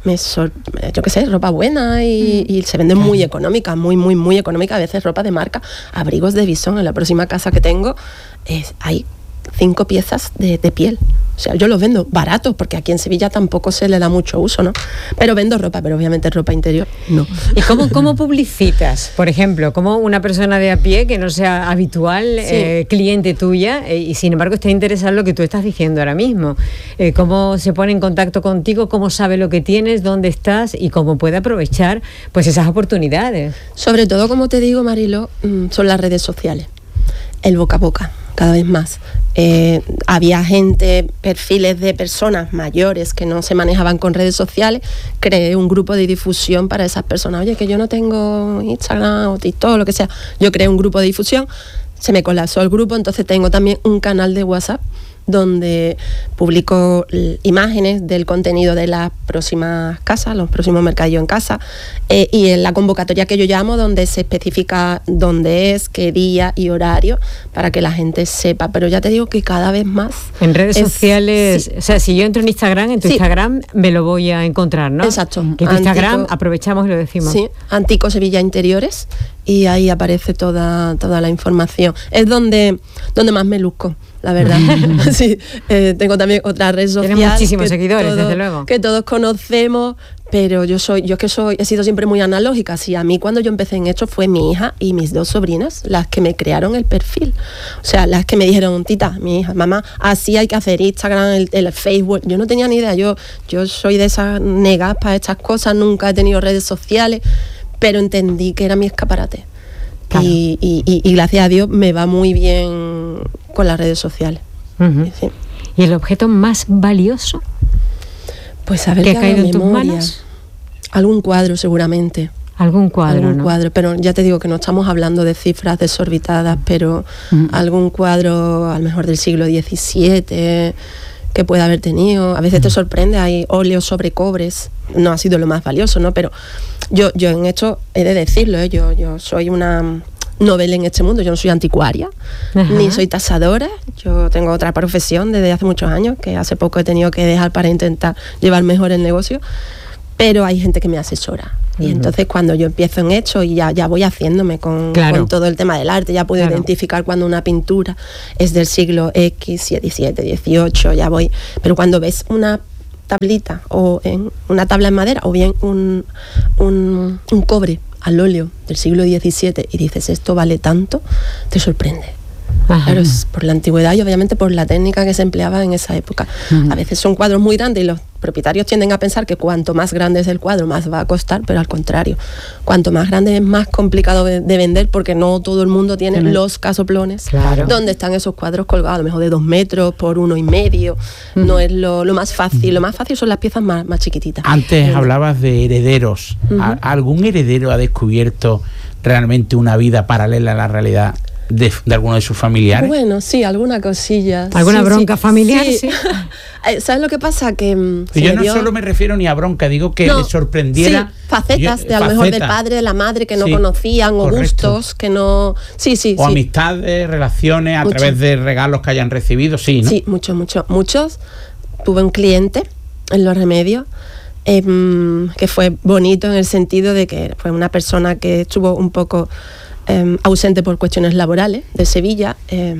Speaker 9: yo qué sé, ropa buena y se vende muy económica, muy económica, a veces ropa de marca, abrigos de bisón. En la próxima casa que tengo hay 5 piezas de piel. O sea, yo los vendo baratos, porque aquí en Sevilla tampoco se le da mucho uso, ¿no? Pero vendo ropa, pero obviamente ropa interior no.
Speaker 1: ¿Y cómo publicitas? Por ejemplo, como una persona de a pie que no sea habitual, cliente tuya, y sin embargo está interesado en lo que tú estás diciendo ahora mismo. ¿Cómo se pone en contacto contigo? ¿Cómo sabe lo que tienes? ¿Dónde estás? Y cómo puede aprovechar pues esas oportunidades.
Speaker 9: Sobre todo, como te digo, Marilo, son las redes sociales. El boca a boca, cada vez más. Había perfiles de personas mayores que no se manejaban con redes sociales. Creé un grupo de difusión para esas personas. Oye, que yo no tengo Instagram o TikTok, lo que sea. Yo creé un grupo de difusión, se me colapsó el grupo, entonces tengo también un canal de WhatsApp donde publico imágenes del contenido de las próximas casas, los próximos mercadillos en casa, y en la convocatoria que yo llamo, donde se especifica dónde es, qué día y horario, para que la gente sepa. Pero ya te digo que cada vez más...
Speaker 1: En redes sociales, o sea, si yo entro en Instagram, en tu Instagram me lo voy a encontrar, ¿no?
Speaker 9: Exacto.
Speaker 1: Que en tu Instagram aprovechamos y lo decimos.
Speaker 9: Sí, Antico Sevilla Interiores, y ahí aparece toda la información. Es donde más me luzco, la verdad. Sí, tengo también otra red social.
Speaker 1: Tienes muchísimos seguidores, desde luego.
Speaker 9: Que todos conocemos, pero he sido siempre muy analógica. Sí, a mí cuando yo empecé en esto fue mi hija y mis 2 sobrinas las que me crearon el perfil. O sea, las que me dijeron, tita, mi hija, mamá, así hay que hacer Instagram, el Facebook. Yo no tenía ni idea, yo soy de esas negas para estas cosas, nunca he tenido redes sociales, pero entendí que era mi escaparate.
Speaker 1: Claro.
Speaker 9: Y gracias a Dios me va muy bien con las redes sociales. Sí.
Speaker 1: ¿Y el objeto más valioso?
Speaker 9: Pues a ver
Speaker 1: ¿que
Speaker 9: qué
Speaker 1: ha caído en tus
Speaker 9: memoria.
Speaker 1: manos?
Speaker 9: Algún cuadro seguramente.
Speaker 1: Algún cuadro, ¿no?
Speaker 9: Cuadro, pero ya te digo que no estamos hablando de cifras desorbitadas, pero algún cuadro a lo mejor del siglo XVII que pueda haber tenido. A veces te sorprende, hay óleos sobre cobres, no ha sido lo más valioso, ¿no? Pero yo en esto he de decirlo, yo soy una novel en este mundo, yo no soy anticuaria, ni soy tasadora, yo tengo otra profesión desde hace muchos años, que hace poco he tenido que dejar para intentar llevar mejor el negocio, pero hay gente que me asesora. Y entonces cuando yo empiezo en esto y ya voy haciéndome con todo el tema del arte, ya puedo identificar cuando una pintura es del siglo X, XVII, XVIII, ya voy. Pero cuando ves una tablita o en una tabla en madera o bien un cobre al óleo del siglo XVII y dices esto vale tanto, te sorprende. Claro, es por la antigüedad y obviamente por la técnica que se empleaba en esa época. A veces son cuadros muy grandes y los propietarios tienden a pensar que cuanto más grande es el cuadro, más va a costar, pero al contrario, cuanto más grande es más complicado de vender, porque no todo el mundo tiene los casoplones donde están esos cuadros colgados, a lo mejor de 2 metros por 1,5. No es lo más fácil. Lo más fácil son las piezas más chiquititas.
Speaker 4: Antes hablabas de herederos. ¿Algún heredero ha descubierto realmente una vida paralela a la realidad de alguno de sus familiares?
Speaker 9: Bueno, sí, alguna cosilla.
Speaker 1: ¿Alguna bronca familiar?
Speaker 9: Sí. ¿Sabes lo que pasa? Que
Speaker 4: yo no solo me refiero ni a bronca, digo que le sorprendiera.
Speaker 9: Sí, facetas de a lo mejor del padre, de la madre que no conocían, o gustos que no. O
Speaker 4: amistades, relaciones, a través de regalos que hayan recibido, sí, ¿no?
Speaker 9: Sí, muchos. Tuve un cliente en Los Remedios que fue bonito en el sentido de que fue una persona que estuvo un poco ausente por cuestiones laborales de Sevilla,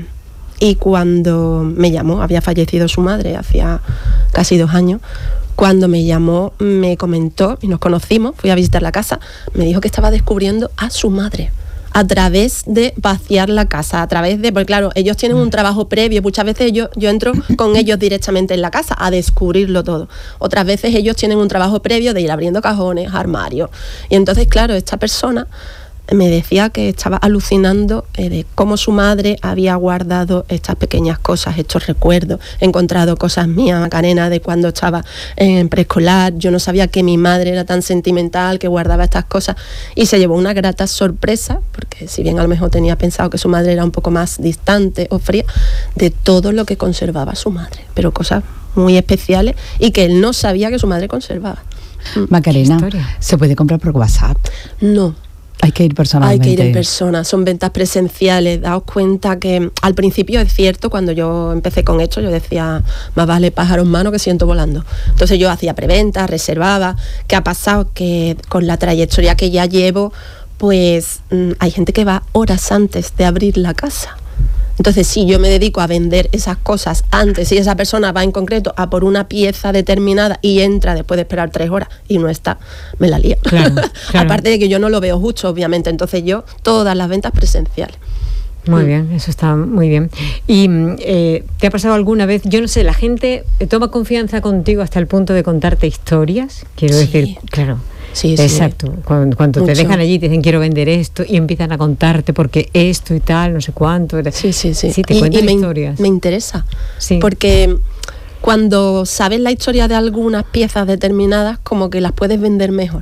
Speaker 9: y cuando me llamó, había fallecido su madre hacía casi 2 años, cuando me llamó me comentó y nos conocimos, fui a visitar la casa, me dijo que estaba descubriendo a su madre a través de vaciar la casa, a través de, porque claro, ellos tienen un trabajo previo, muchas veces yo entro con ellos directamente en la casa a descubrirlo todo, otras veces ellos tienen un trabajo previo de ir abriendo cajones, armarios, y entonces claro, esta persona me decía que estaba alucinando de cómo su madre había guardado estas pequeñas cosas, estos recuerdos, encontrado cosas mías, Macarena, de cuando estaba en preescolar. Yo no sabía que mi madre era tan sentimental, que guardaba estas cosas, y se llevó una grata sorpresa, porque si bien a lo mejor tenía pensado que su madre era un poco más distante o fría, de todo lo que conservaba su madre, pero cosas muy especiales y que él no sabía que su madre conservaba.
Speaker 2: Macarena, ¿se puede comprar por WhatsApp?
Speaker 9: No.
Speaker 2: Hay que ir personalmente.
Speaker 9: Hay que ir en persona, son ventas presenciales. Daos cuenta que al principio es cierto, cuando yo empecé con esto, yo decía, más vale pájaro en mano que ciento volando. Entonces yo hacía preventa, reservaba. ¿Qué ha pasado? Que con la trayectoria que ya llevo, pues hay gente que va horas antes de abrir la casa. Entonces, si yo me dedico a vender esas cosas antes, si esa persona va en concreto a por una pieza determinada y entra después de esperar 3 horas y no está, me la lío. Claro. Aparte de que yo no lo veo justo, obviamente. Entonces yo, todas las ventas presenciales.
Speaker 1: Muy bien, eso está muy bien. ¿Y te ha pasado alguna vez, yo no sé, la gente toma confianza contigo hasta el punto de contarte historias? Quiero decir, claro.
Speaker 9: Sí,
Speaker 1: exacto. Cuando te dejan allí, te dicen quiero vender esto y empiezan a contarte porque esto y tal, no sé cuánto.
Speaker 9: Sí.
Speaker 1: Sí, te cuentan historias.
Speaker 9: Me interesa. Sí. Porque cuando sabes la historia de algunas piezas determinadas, como que las puedes vender mejor.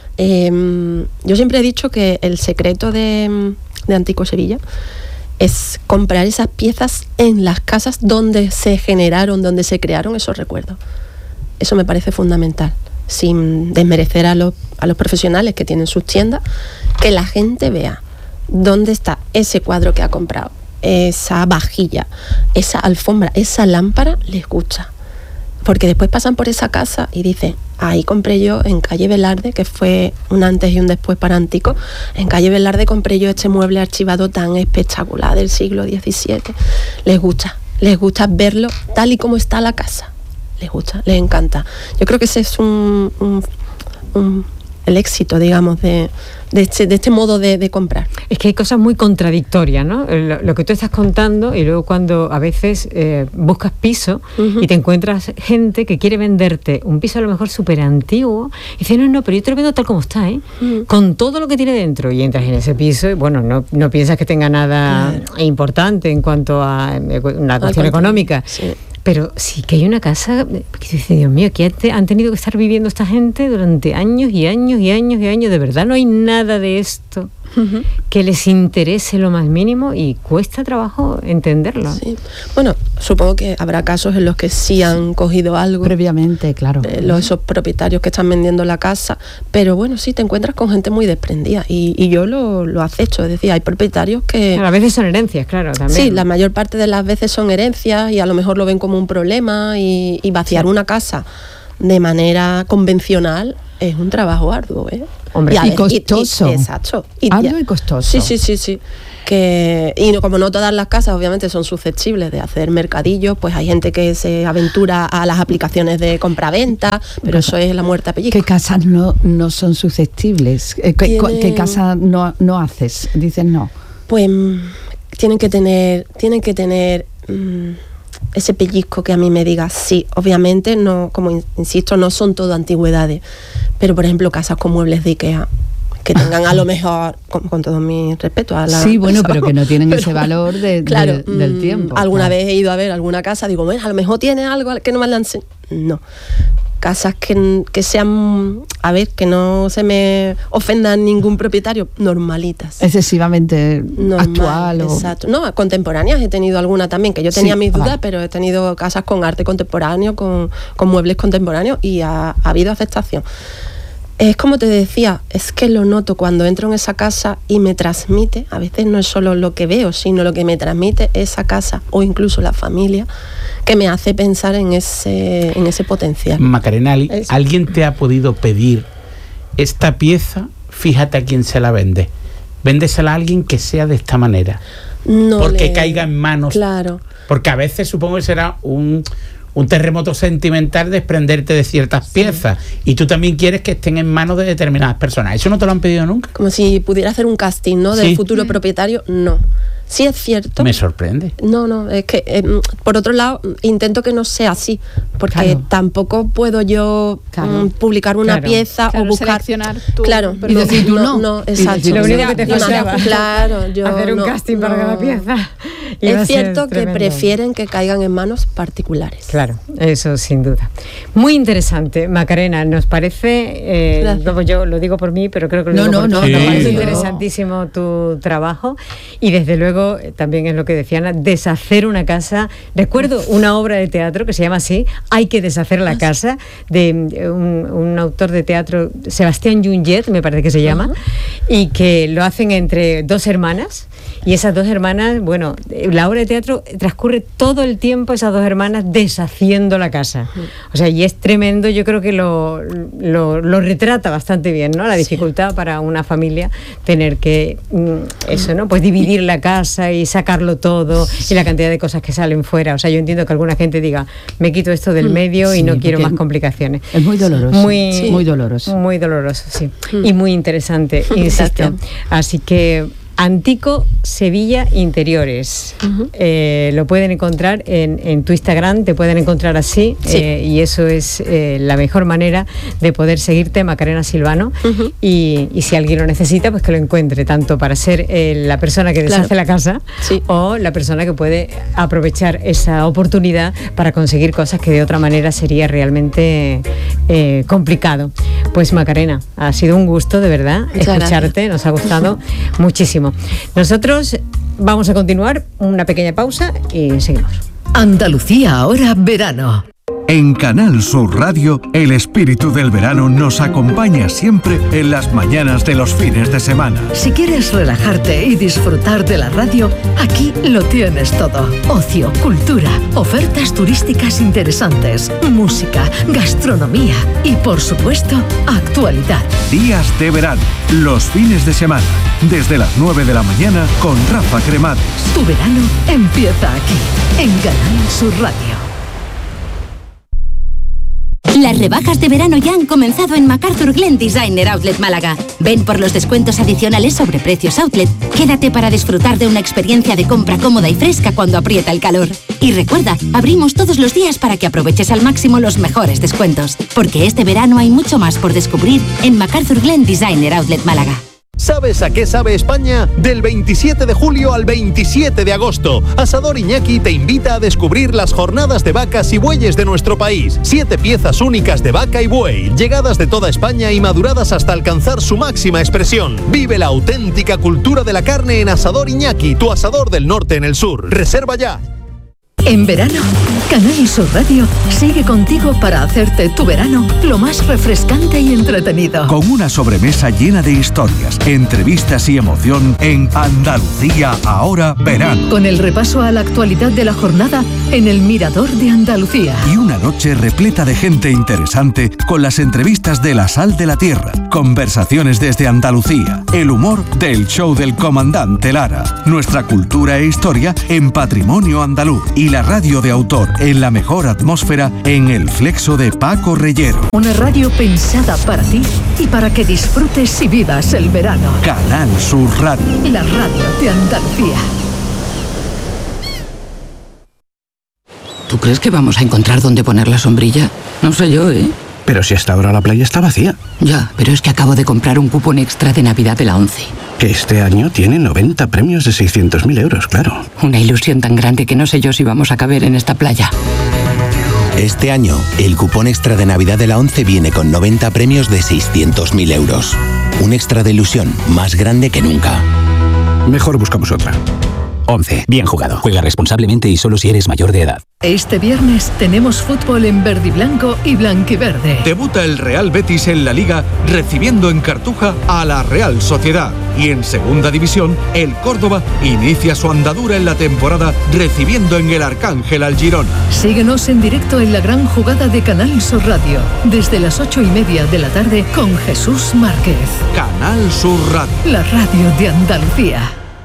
Speaker 9: Yo siempre he dicho que el secreto de Antico Sevilla es comprar esas piezas en las casas donde se generaron, donde se crearon esos recuerdos. Eso me parece fundamental. Sin desmerecer a los profesionales que tienen sus tiendas, que la gente vea dónde está ese cuadro que ha comprado, esa vajilla, esa alfombra, esa lámpara, les gusta. Porque después pasan por esa casa y dicen, ahí compré yo en calle Velarde, que fue un antes y un después para Antico, en calle Velarde compré yo este mueble archivado tan espectacular del siglo XVII. Les gusta verlo tal y como está la casa. Les gusta, les encanta. Yo creo que ese es el el éxito, digamos, de este modo de comprar.
Speaker 1: Es que hay cosas muy contradictorias, ¿no? Lo que tú estás contando, y luego cuando a veces buscas piso y te encuentras gente que quiere venderte un piso a lo mejor súper antiguo y dice, no, pero yo te lo vendo tal como está, con todo lo que tiene dentro, y entras en ese piso y bueno, no piensas que tenga nada importante en cuanto a una cuestión económica. Sí. Pero sí que hay una casa que dice, Dios mío, que han tenido que estar viviendo esta gente durante años y años y años y años. De verdad no hay nada de esto que les interese lo más mínimo y cuesta trabajo entenderlo.
Speaker 9: Sí. Bueno, supongo que habrá casos en los que sí han cogido algo
Speaker 2: previamente, claro,
Speaker 9: esos propietarios que están vendiendo la casa, pero bueno, sí te encuentras con gente muy desprendida y yo lo acepto, es decir, hay propietarios que...
Speaker 1: A veces son herencias, claro, también.
Speaker 9: Sí, la mayor parte de las veces son herencias y a lo mejor lo ven como un problema y vaciar una casa de manera convencional es un trabajo arduo,
Speaker 2: Hombre, y costoso.
Speaker 9: Exacto.
Speaker 2: Arduo y costoso.
Speaker 9: Sí. Como no todas las casas obviamente son susceptibles de hacer mercadillos, pues hay gente que se aventura a las aplicaciones de compraventa, pero eso es la muerte a pellizco.
Speaker 2: ¿Qué casas no son susceptibles? ¿Qué casas no haces? Dices no.
Speaker 9: Pues tienen que tener ese pellizco que a mí me diga sí. Obviamente no, como insisto, no son todo antigüedades, pero por ejemplo casas con muebles de IKEA que tengan a lo mejor, con todo mi respeto a la...
Speaker 2: Sí, bueno, pero que no tienen ese valor del tiempo.
Speaker 9: Alguna vez he ido a ver alguna casa, digo, bueno, a lo mejor tiene algo que no me la enseñe. No. Casas que sean, a ver, que no se me ofenda ningún propietario, normalitas.
Speaker 2: Excesivamente actual.
Speaker 9: Exacto. No, contemporáneas he tenido alguna también, que yo tenía mis dudas, pero he tenido casas con arte contemporáneo, con muebles contemporáneos y ha habido aceptación. Es como te decía, es que lo noto cuando entro en esa casa y me transmite, a veces no es solo lo que veo, sino lo que me transmite esa casa o incluso la familia, que me hace pensar en ese potencial.
Speaker 4: Macarena, ¿alguien te ha podido pedir esta pieza? Fíjate a quién se la vende. Véndesela a alguien que sea de esta manera. No porque caiga en manos.
Speaker 9: Claro.
Speaker 4: Porque a veces supongo que será un terremoto sentimental desprenderte de ciertas piezas y tú también quieres que estén en manos de determinadas personas. ¿Eso no te lo han pedido nunca?
Speaker 9: Como si pudiera hacer un casting, ¿no? Del futuro propietario, no. Sí es cierto.
Speaker 4: Me sorprende.
Speaker 9: No, es que por otro lado intento que no sea así, porque tampoco puedo yo publicar una pieza o buscar
Speaker 3: seleccionar tú.
Speaker 9: Claro,
Speaker 2: y decir tú
Speaker 9: no, exacto.
Speaker 1: Lo único que te faltaba.
Speaker 9: Claro, yo
Speaker 1: hacer un casting para cada pieza.
Speaker 9: Es cierto que prefieren que caigan en manos particulares.
Speaker 1: Claro, eso sin duda. Muy interesante, Macarena, nos parece, yo lo digo por mí, pero creo que lo digo por todos, nos parece interesantísimo tu trabajo y desde luego también es lo que decía Ana, deshacer una casa. Recuerdo una obra de teatro que se llama así, Hay que deshacer la casa, de un autor de teatro, Sebastián Junget, me parece que se llama, y que lo hacen entre dos hermanas. Y esas dos hermanas, bueno, la obra de teatro transcurre todo el tiempo esas dos hermanas deshaciendo la casa. O sea, y es tremendo, yo creo que lo retrata bastante bien, ¿no? La dificultad para una familia tener que, eso, ¿no? Pues dividir la casa y sacarlo todo y la cantidad de cosas que salen fuera. O sea, yo entiendo que alguna gente diga, me quito esto del medio y no quiero más complicaciones.
Speaker 2: Es muy doloroso. Muy doloroso.
Speaker 1: Muy doloroso, sí. Y muy interesante, insisto. Así que Antico Sevilla Interiores. Lo pueden encontrar en tu Instagram, te pueden encontrar así, y eso es la mejor manera de poder seguirte, Macarena Silvano. Y si alguien lo necesita, pues que lo encuentre, tanto para ser la persona que deshace la casa o la persona que puede aprovechar esa oportunidad para conseguir cosas que de otra manera sería realmente complicado. Pues Macarena, ha sido un gusto de verdad escucharte, nos ha gustado muchísimo. Nosotros vamos a continuar, una pequeña pausa y seguimos.
Speaker 14: Andalucía ahora verano.
Speaker 5: En Canal Sur Radio, el espíritu del verano nos acompaña siempre en las mañanas de los fines de semana.
Speaker 14: Si quieres relajarte y disfrutar de la radio, aquí lo tienes todo. Ocio, cultura, ofertas turísticas interesantes, música, gastronomía y, por supuesto, actualidad.
Speaker 5: Días de verano, los fines de semana, desde las 9 de la mañana con Rafa Cremades.
Speaker 14: Tu verano empieza aquí, en Canal Sur Radio.
Speaker 15: Las rebajas de verano ya han comenzado en MacArthur Glen Designer Outlet Málaga. Ven por los descuentos adicionales sobre precios outlet. Quédate para disfrutar de una experiencia de compra cómoda y fresca cuando aprieta el calor. Y recuerda, abrimos todos los días para que aproveches al máximo los mejores descuentos. Porque este verano hay mucho más por descubrir en MacArthur Glen Designer Outlet Málaga.
Speaker 16: ¿Sabes a qué sabe España? Del 27 de julio al 27 de agosto, Asador Iñaki te invita a descubrir las jornadas de vacas y bueyes de nuestro país. 7 piezas únicas de vaca y buey, llegadas de toda España y maduradas hasta alcanzar su máxima expresión. Vive la auténtica cultura de la carne en Asador Iñaki, tu asador del norte en el sur. Reserva ya.
Speaker 14: En verano, Canal Sur Radio sigue contigo para hacerte tu verano lo más refrescante y entretenido.
Speaker 5: Con una sobremesa llena de historias, entrevistas y emoción en Andalucía Ahora Verano.
Speaker 14: Con el repaso a la actualidad de la jornada en el Mirador de Andalucía.
Speaker 5: Y una noche repleta de gente interesante con las entrevistas de La Sal de la Tierra, conversaciones desde Andalucía, el humor del show del comandante Lara, nuestra cultura e historia en Patrimonio Andaluz y la radio de autor en la mejor atmósfera en El Flexo de Paco Reyero.
Speaker 14: Una radio pensada para ti y para que disfrutes y vivas el verano.
Speaker 5: Canal Sur Radio.
Speaker 14: La radio de Andalucía.
Speaker 17: ¿Tú crees que vamos a encontrar dónde poner la sombrilla? No sé yo, ¿eh?
Speaker 18: Pero si hasta ahora la playa está vacía.
Speaker 17: Ya, pero es que acabo de comprar un cupón extra de Navidad de la ONCE.
Speaker 18: Que este año tiene 90 premios de 600.000 euros, claro.
Speaker 17: Una ilusión tan grande que no sé yo si vamos a caber en esta playa.
Speaker 19: Este año, el cupón extra de Navidad de la ONCE viene con 90 premios de 600.000 euros. Un extra de ilusión más grande que nunca.
Speaker 18: Mejor buscamos otra.
Speaker 20: ONCE. Bien jugado. Juega responsablemente y solo si eres mayor de edad.
Speaker 14: Este viernes tenemos fútbol en verde y blanco y blanquiverde.
Speaker 21: Debuta el Real Betis en la Liga recibiendo en Cartuja a la Real Sociedad. Y en Segunda División, el Córdoba inicia su andadura en la temporada recibiendo en el Arcángel al Girona.
Speaker 14: Síguenos en directo en la gran jugada de Canal Sur Radio desde las 8:30 de la tarde con Jesús Márquez.
Speaker 21: Canal Sur Radio.
Speaker 14: La radio de Andalucía.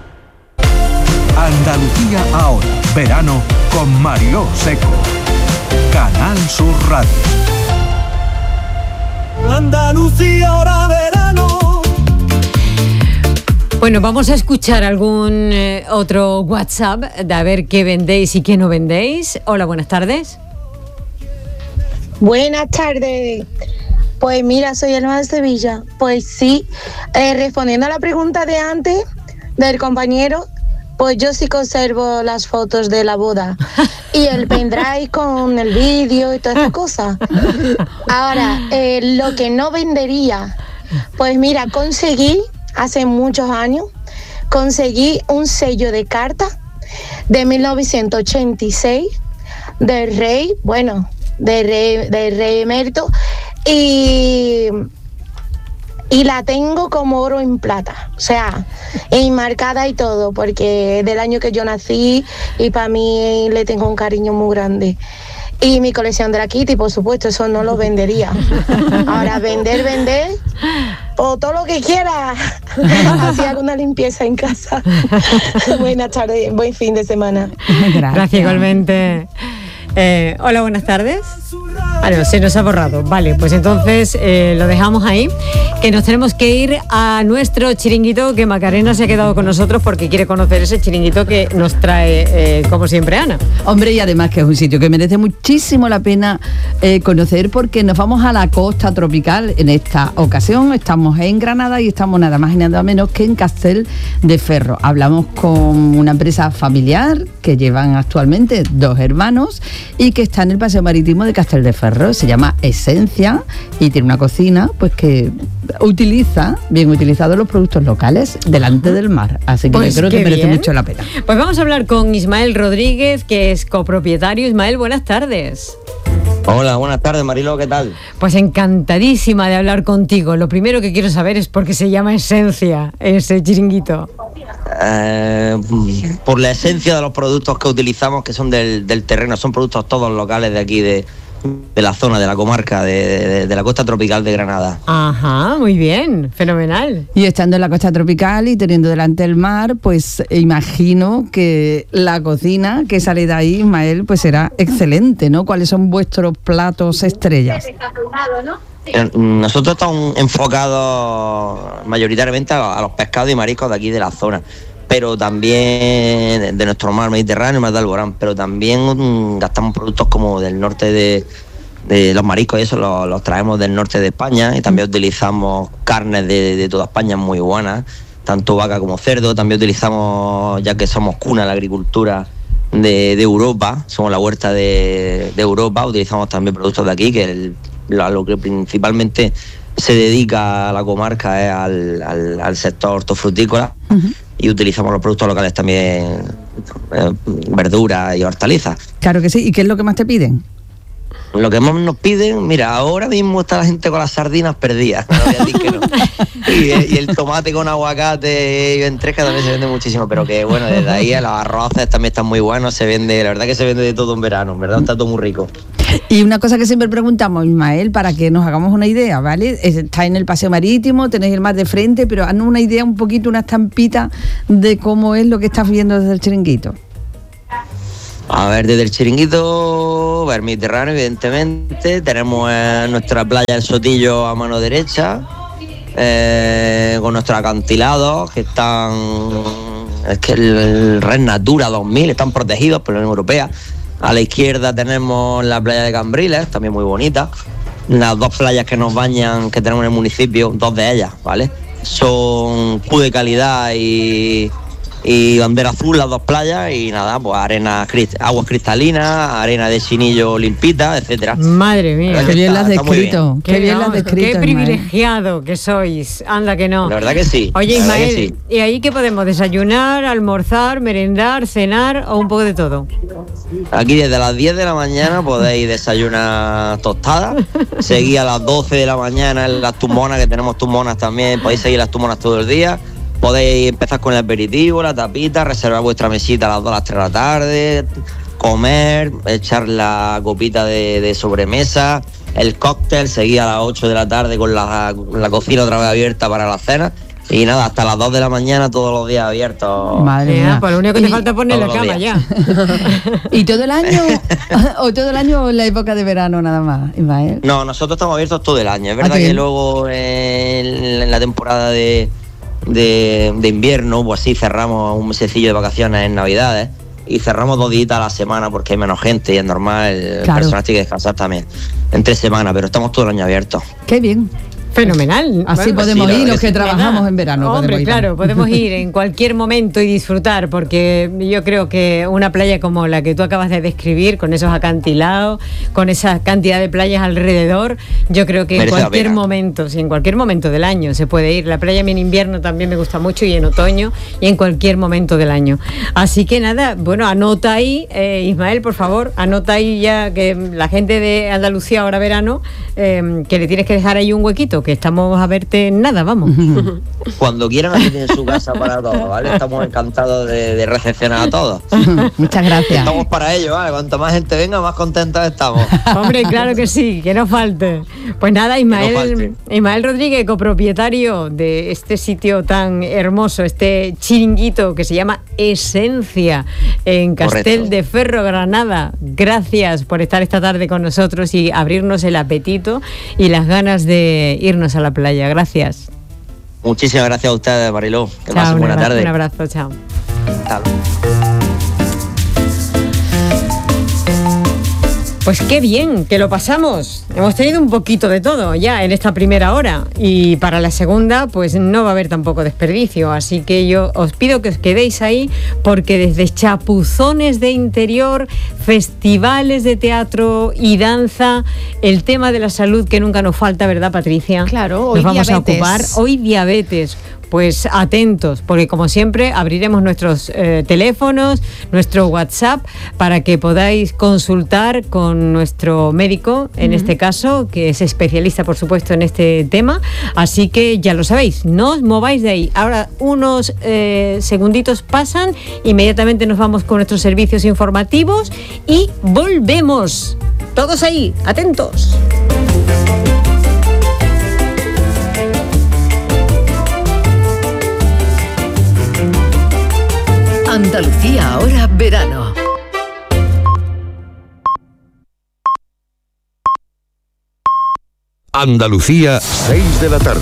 Speaker 5: Andalucía Ahora, verano con Mariló Seco. Canal Sur Radio.
Speaker 22: Andalucía Ahora, verano.
Speaker 1: Bueno, vamos a escuchar algún otro WhatsApp de a ver qué vendéis y qué no vendéis. Hola, buenas tardes.
Speaker 23: Buenas tardes. Pues mira, soy Elma de Sevilla. Pues sí, respondiendo a la pregunta de antes del compañero, pues yo sí conservo las fotos de la boda y el pendrive con el vídeo y todas estas cosas. Ahora, lo que no vendería, pues mira, conseguí hace muchos años, conseguí un sello de carta de 1986 del rey, bueno, del rey emérito, y la tengo como oro en plata, o sea, enmarcada y todo, porque del año que yo nací y para mí le tengo un cariño muy grande. Y mi colección de la Kitty, por supuesto, eso no lo vendería. Ahora, vender, o todo lo que quiera. Así hago una limpieza en casa. Buenas tardes, buen fin de semana.
Speaker 1: Gracias igualmente. Hola, buenas tardes. Vale, se nos ha borrado. Vale, pues entonces lo dejamos ahí. Que nos tenemos que ir a nuestro chiringuito, que Macarena se ha quedado con nosotros porque quiere conocer ese chiringuito que nos trae, como siempre, Ana.
Speaker 2: Hombre, y además que es un sitio que merece muchísimo la pena conocer, porque nos vamos a la costa tropical. En esta ocasión estamos en Granada y estamos nada más y nada menos que en Castel de Ferro. Hablamos con una empresa familiar que llevan actualmente 2 hermanos y que está en el paseo marítimo de Castel de Ferro. Se llama Esencia y tiene una cocina pues que utiliza, bien utilizados, los productos locales delante del mar. Así que pues yo creo que merece mucho la pena.
Speaker 1: Pues vamos a hablar con Ismael Rodríguez, que es copropietario. Ismael, buenas tardes.
Speaker 24: Hola, buenas tardes, Mariló, ¿qué tal?
Speaker 1: Pues encantadísima de hablar contigo. Lo primero que quiero saber es por qué se llama Esencia ese chiringuito.
Speaker 24: Por la esencia de los productos que utilizamos, que son del terreno, son productos todos locales de aquí, de de la zona, de la comarca, de la costa tropical de Granada.
Speaker 1: Ajá, muy bien, fenomenal.
Speaker 2: Y estando en la costa tropical y teniendo delante el mar, pues imagino que la cocina que sale de ahí, Ismael, pues será excelente, ¿no? ¿Cuáles son vuestros platos estrellas?
Speaker 24: Nosotros estamos enfocados mayoritariamente a los pescados y mariscos de aquí de la zona, pero también de nuestro mar Mediterráneo, mar de Alborán, pero también gastamos productos como del norte de los mariscos y eso los traemos del norte de España, y también utilizamos carnes de toda España muy buenas, tanto vaca como cerdo. También utilizamos, ya que somos cuna de la agricultura de Europa, somos la huerta de Europa, utilizamos también productos de aquí, que a lo que principalmente se dedica a la comarca es al sector hortofrutícola. Y utilizamos los productos locales también, verduras y hortalizas.
Speaker 2: Claro que sí. ¿Y qué es lo que más te piden?
Speaker 24: Lo que más nos piden, mira, ahora mismo está la gente con las sardinas perdidas, no voy a decir que no. Y el tomate con aguacate y ventresca también se vende muchísimo, pero que bueno, desde ahí los arroces también están muy buenos, se vende, la verdad que se vende de todo en verano, en verdad está todo muy rico.
Speaker 2: Y una cosa que siempre preguntamos, Ismael, para que nos hagamos una idea, ¿vale? Está en el paseo marítimo, tenéis el mar de frente, pero haznos una idea, un poquito, una estampita de cómo es lo que estás viendo desde el chiringuito.
Speaker 24: A ver, desde el chiringuito, el Mediterráneo, evidentemente, tenemos nuestra playa El Sotillo a mano derecha, con nuestros acantilados que están, es que el Red Natura 2000, están protegidos por la Unión Europea. A la izquierda tenemos la playa de Cambriles, también muy bonita. Las dos playas que nos bañan, que tenemos en el municipio, dos de ellas, ¿vale? Son Q de calidad y bandera azul, las dos playas, y nada, pues aguas cristalinas, arena de chinillo limpita, etcétera.
Speaker 1: Madre mía,
Speaker 2: qué bien las has descrito. Qué bien las has descrito.
Speaker 1: Qué privilegiado que sois. Anda que no.
Speaker 24: La verdad que sí.
Speaker 1: Oye, Ismael, ¿y ahí qué podemos? ¿Desayunar, almorzar, merendar, cenar o un poco de todo?
Speaker 24: Aquí desde las 10 de la mañana podéis desayunar tostadas, seguir a las 12 de la mañana en las tumonas, que tenemos tumonas también, podéis seguir las tumonas todo el día. Podéis empezar con el aperitivo, la tapita, reservar vuestra mesita a las 2 a las 3 de la tarde, comer, echar la copita de sobremesa, el cóctel, seguir a las 8 de la tarde con la cocina otra vez abierta para la cena. Y nada, hasta las 2 de la mañana todos los días abiertos.
Speaker 2: Madre mía.
Speaker 1: Pues lo único que te falta es poner la cama ya.
Speaker 2: ¿Y todo el año? ¿O todo el año en la época de verano nada más, Ismael?
Speaker 24: No, nosotros estamos abiertos todo el año. Es verdad que luego en la temporada de invierno, pues sí, cerramos un mesecillo de vacaciones en Navidades y cerramos 2 días a la semana porque hay menos gente y es normal, el personal tiene que descansar también entre semanas, pero estamos todo el año abiertos.
Speaker 2: Qué bien.
Speaker 1: Fenomenal.
Speaker 2: Así podemos ir los que trabajamos en verano.
Speaker 1: Hombre, claro, podemos ir en cualquier momento y disfrutar, porque yo creo que una playa como la que tú acabas de describir, con esos acantilados, con esa cantidad de playas alrededor, yo creo que en cualquier momento, sí, en cualquier momento del año se puede ir. La playa en invierno también me gusta mucho, y en otoño, y en cualquier momento del año. Así que nada, bueno, anota ahí, Ismael, por favor, anota ahí ya que la gente de Andalucía ahora verano, que le tienes que dejar ahí un huequito, que estamos a verte en nada, vamos.
Speaker 24: Cuando quieran, aquí tienen su casa para todos, ¿vale? Estamos encantados de recepcionar a todos.
Speaker 2: Muchas gracias.
Speaker 24: Estamos para ello, ¿vale? Cuanto más gente venga, más contentos estamos.
Speaker 1: Hombre, claro que sí, que no falte. Pues nada, Ismael Rodríguez, copropietario de este sitio tan hermoso, este chiringuito que se llama Esencia, en Castel de Ferro, Granada. Gracias por estar esta tarde con nosotros y abrirnos el apetito y las ganas de irnos a la playa. Gracias.
Speaker 24: Muchísimas gracias a ustedes, Mariló. Que pasen buena tarde.
Speaker 1: Un abrazo, chao.
Speaker 24: Chao.
Speaker 1: Pues qué bien, que lo pasamos. Hemos tenido un poquito de todo ya en esta primera hora, y para la segunda pues no va a haber tampoco desperdicio, así que yo os pido que os quedéis ahí, porque desde chapuzones de interior, festivales de teatro y danza, el tema de la salud que nunca nos falta, ¿verdad, Patricia?
Speaker 3: Claro, hoy
Speaker 1: nos vamos
Speaker 3: diabetes.
Speaker 1: a ocupar hoy diabetes. Pues atentos, porque como siempre abriremos nuestros teléfonos, nuestro WhatsApp, para que podáis consultar con nuestro médico, en este caso, que es especialista, por supuesto, en este tema. Así que ya lo sabéis, no os mováis de ahí. Ahora unos segunditos pasan, inmediatamente nos vamos con nuestros servicios informativos y volvemos. Todos ahí, atentos.
Speaker 14: Andalucía ahora verano.
Speaker 21: Andalucía, 6 de la tarde.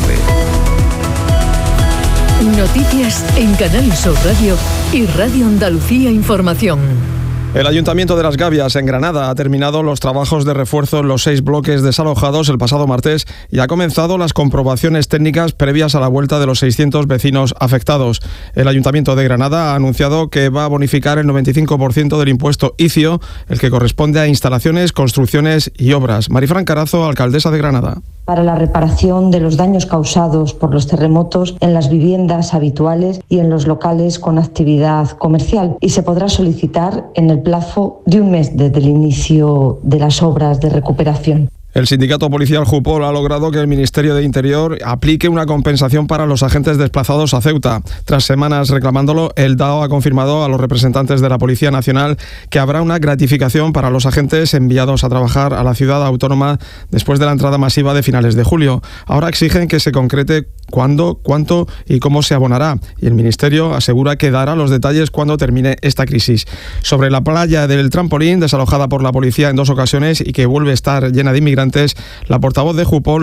Speaker 14: Noticias en Canal Sur Radio y Radio Andalucía Información.
Speaker 6: El Ayuntamiento de Las Gavias, en Granada, ha terminado los trabajos de refuerzo en los 6 bloques desalojados el pasado martes y ha comenzado las comprobaciones técnicas previas a la vuelta de los 600 vecinos afectados. El Ayuntamiento de Granada ha anunciado que va a bonificar el 95% del impuesto ICIO, el que corresponde a instalaciones, construcciones y obras. Marifran Carazo, alcaldesa de Granada.
Speaker 7: Para la reparación de los daños causados por los terremotos en las viviendas habituales y en los locales con actividad comercial, y se podrá solicitar en el plazo de un mes desde el inicio de las obras de recuperación.
Speaker 6: El sindicato policial Jupol ha logrado que el Ministerio de Interior aplique una compensación para los agentes desplazados a Ceuta. Tras semanas reclamándolo, el DAO ha confirmado a los representantes de la Policía Nacional que habrá una gratificación para los agentes enviados a trabajar a la ciudad autónoma después de la entrada masiva de finales de julio. Ahora exigen que se concrete cuándo, cuánto y cómo se abonará. Y el Ministerio asegura que dará los detalles cuando termine esta crisis. Sobre la playa del Trampolín, desalojada por la policía en 2 ocasiones y que vuelve a estar llena de inmigrantes, la portavoz de Jupol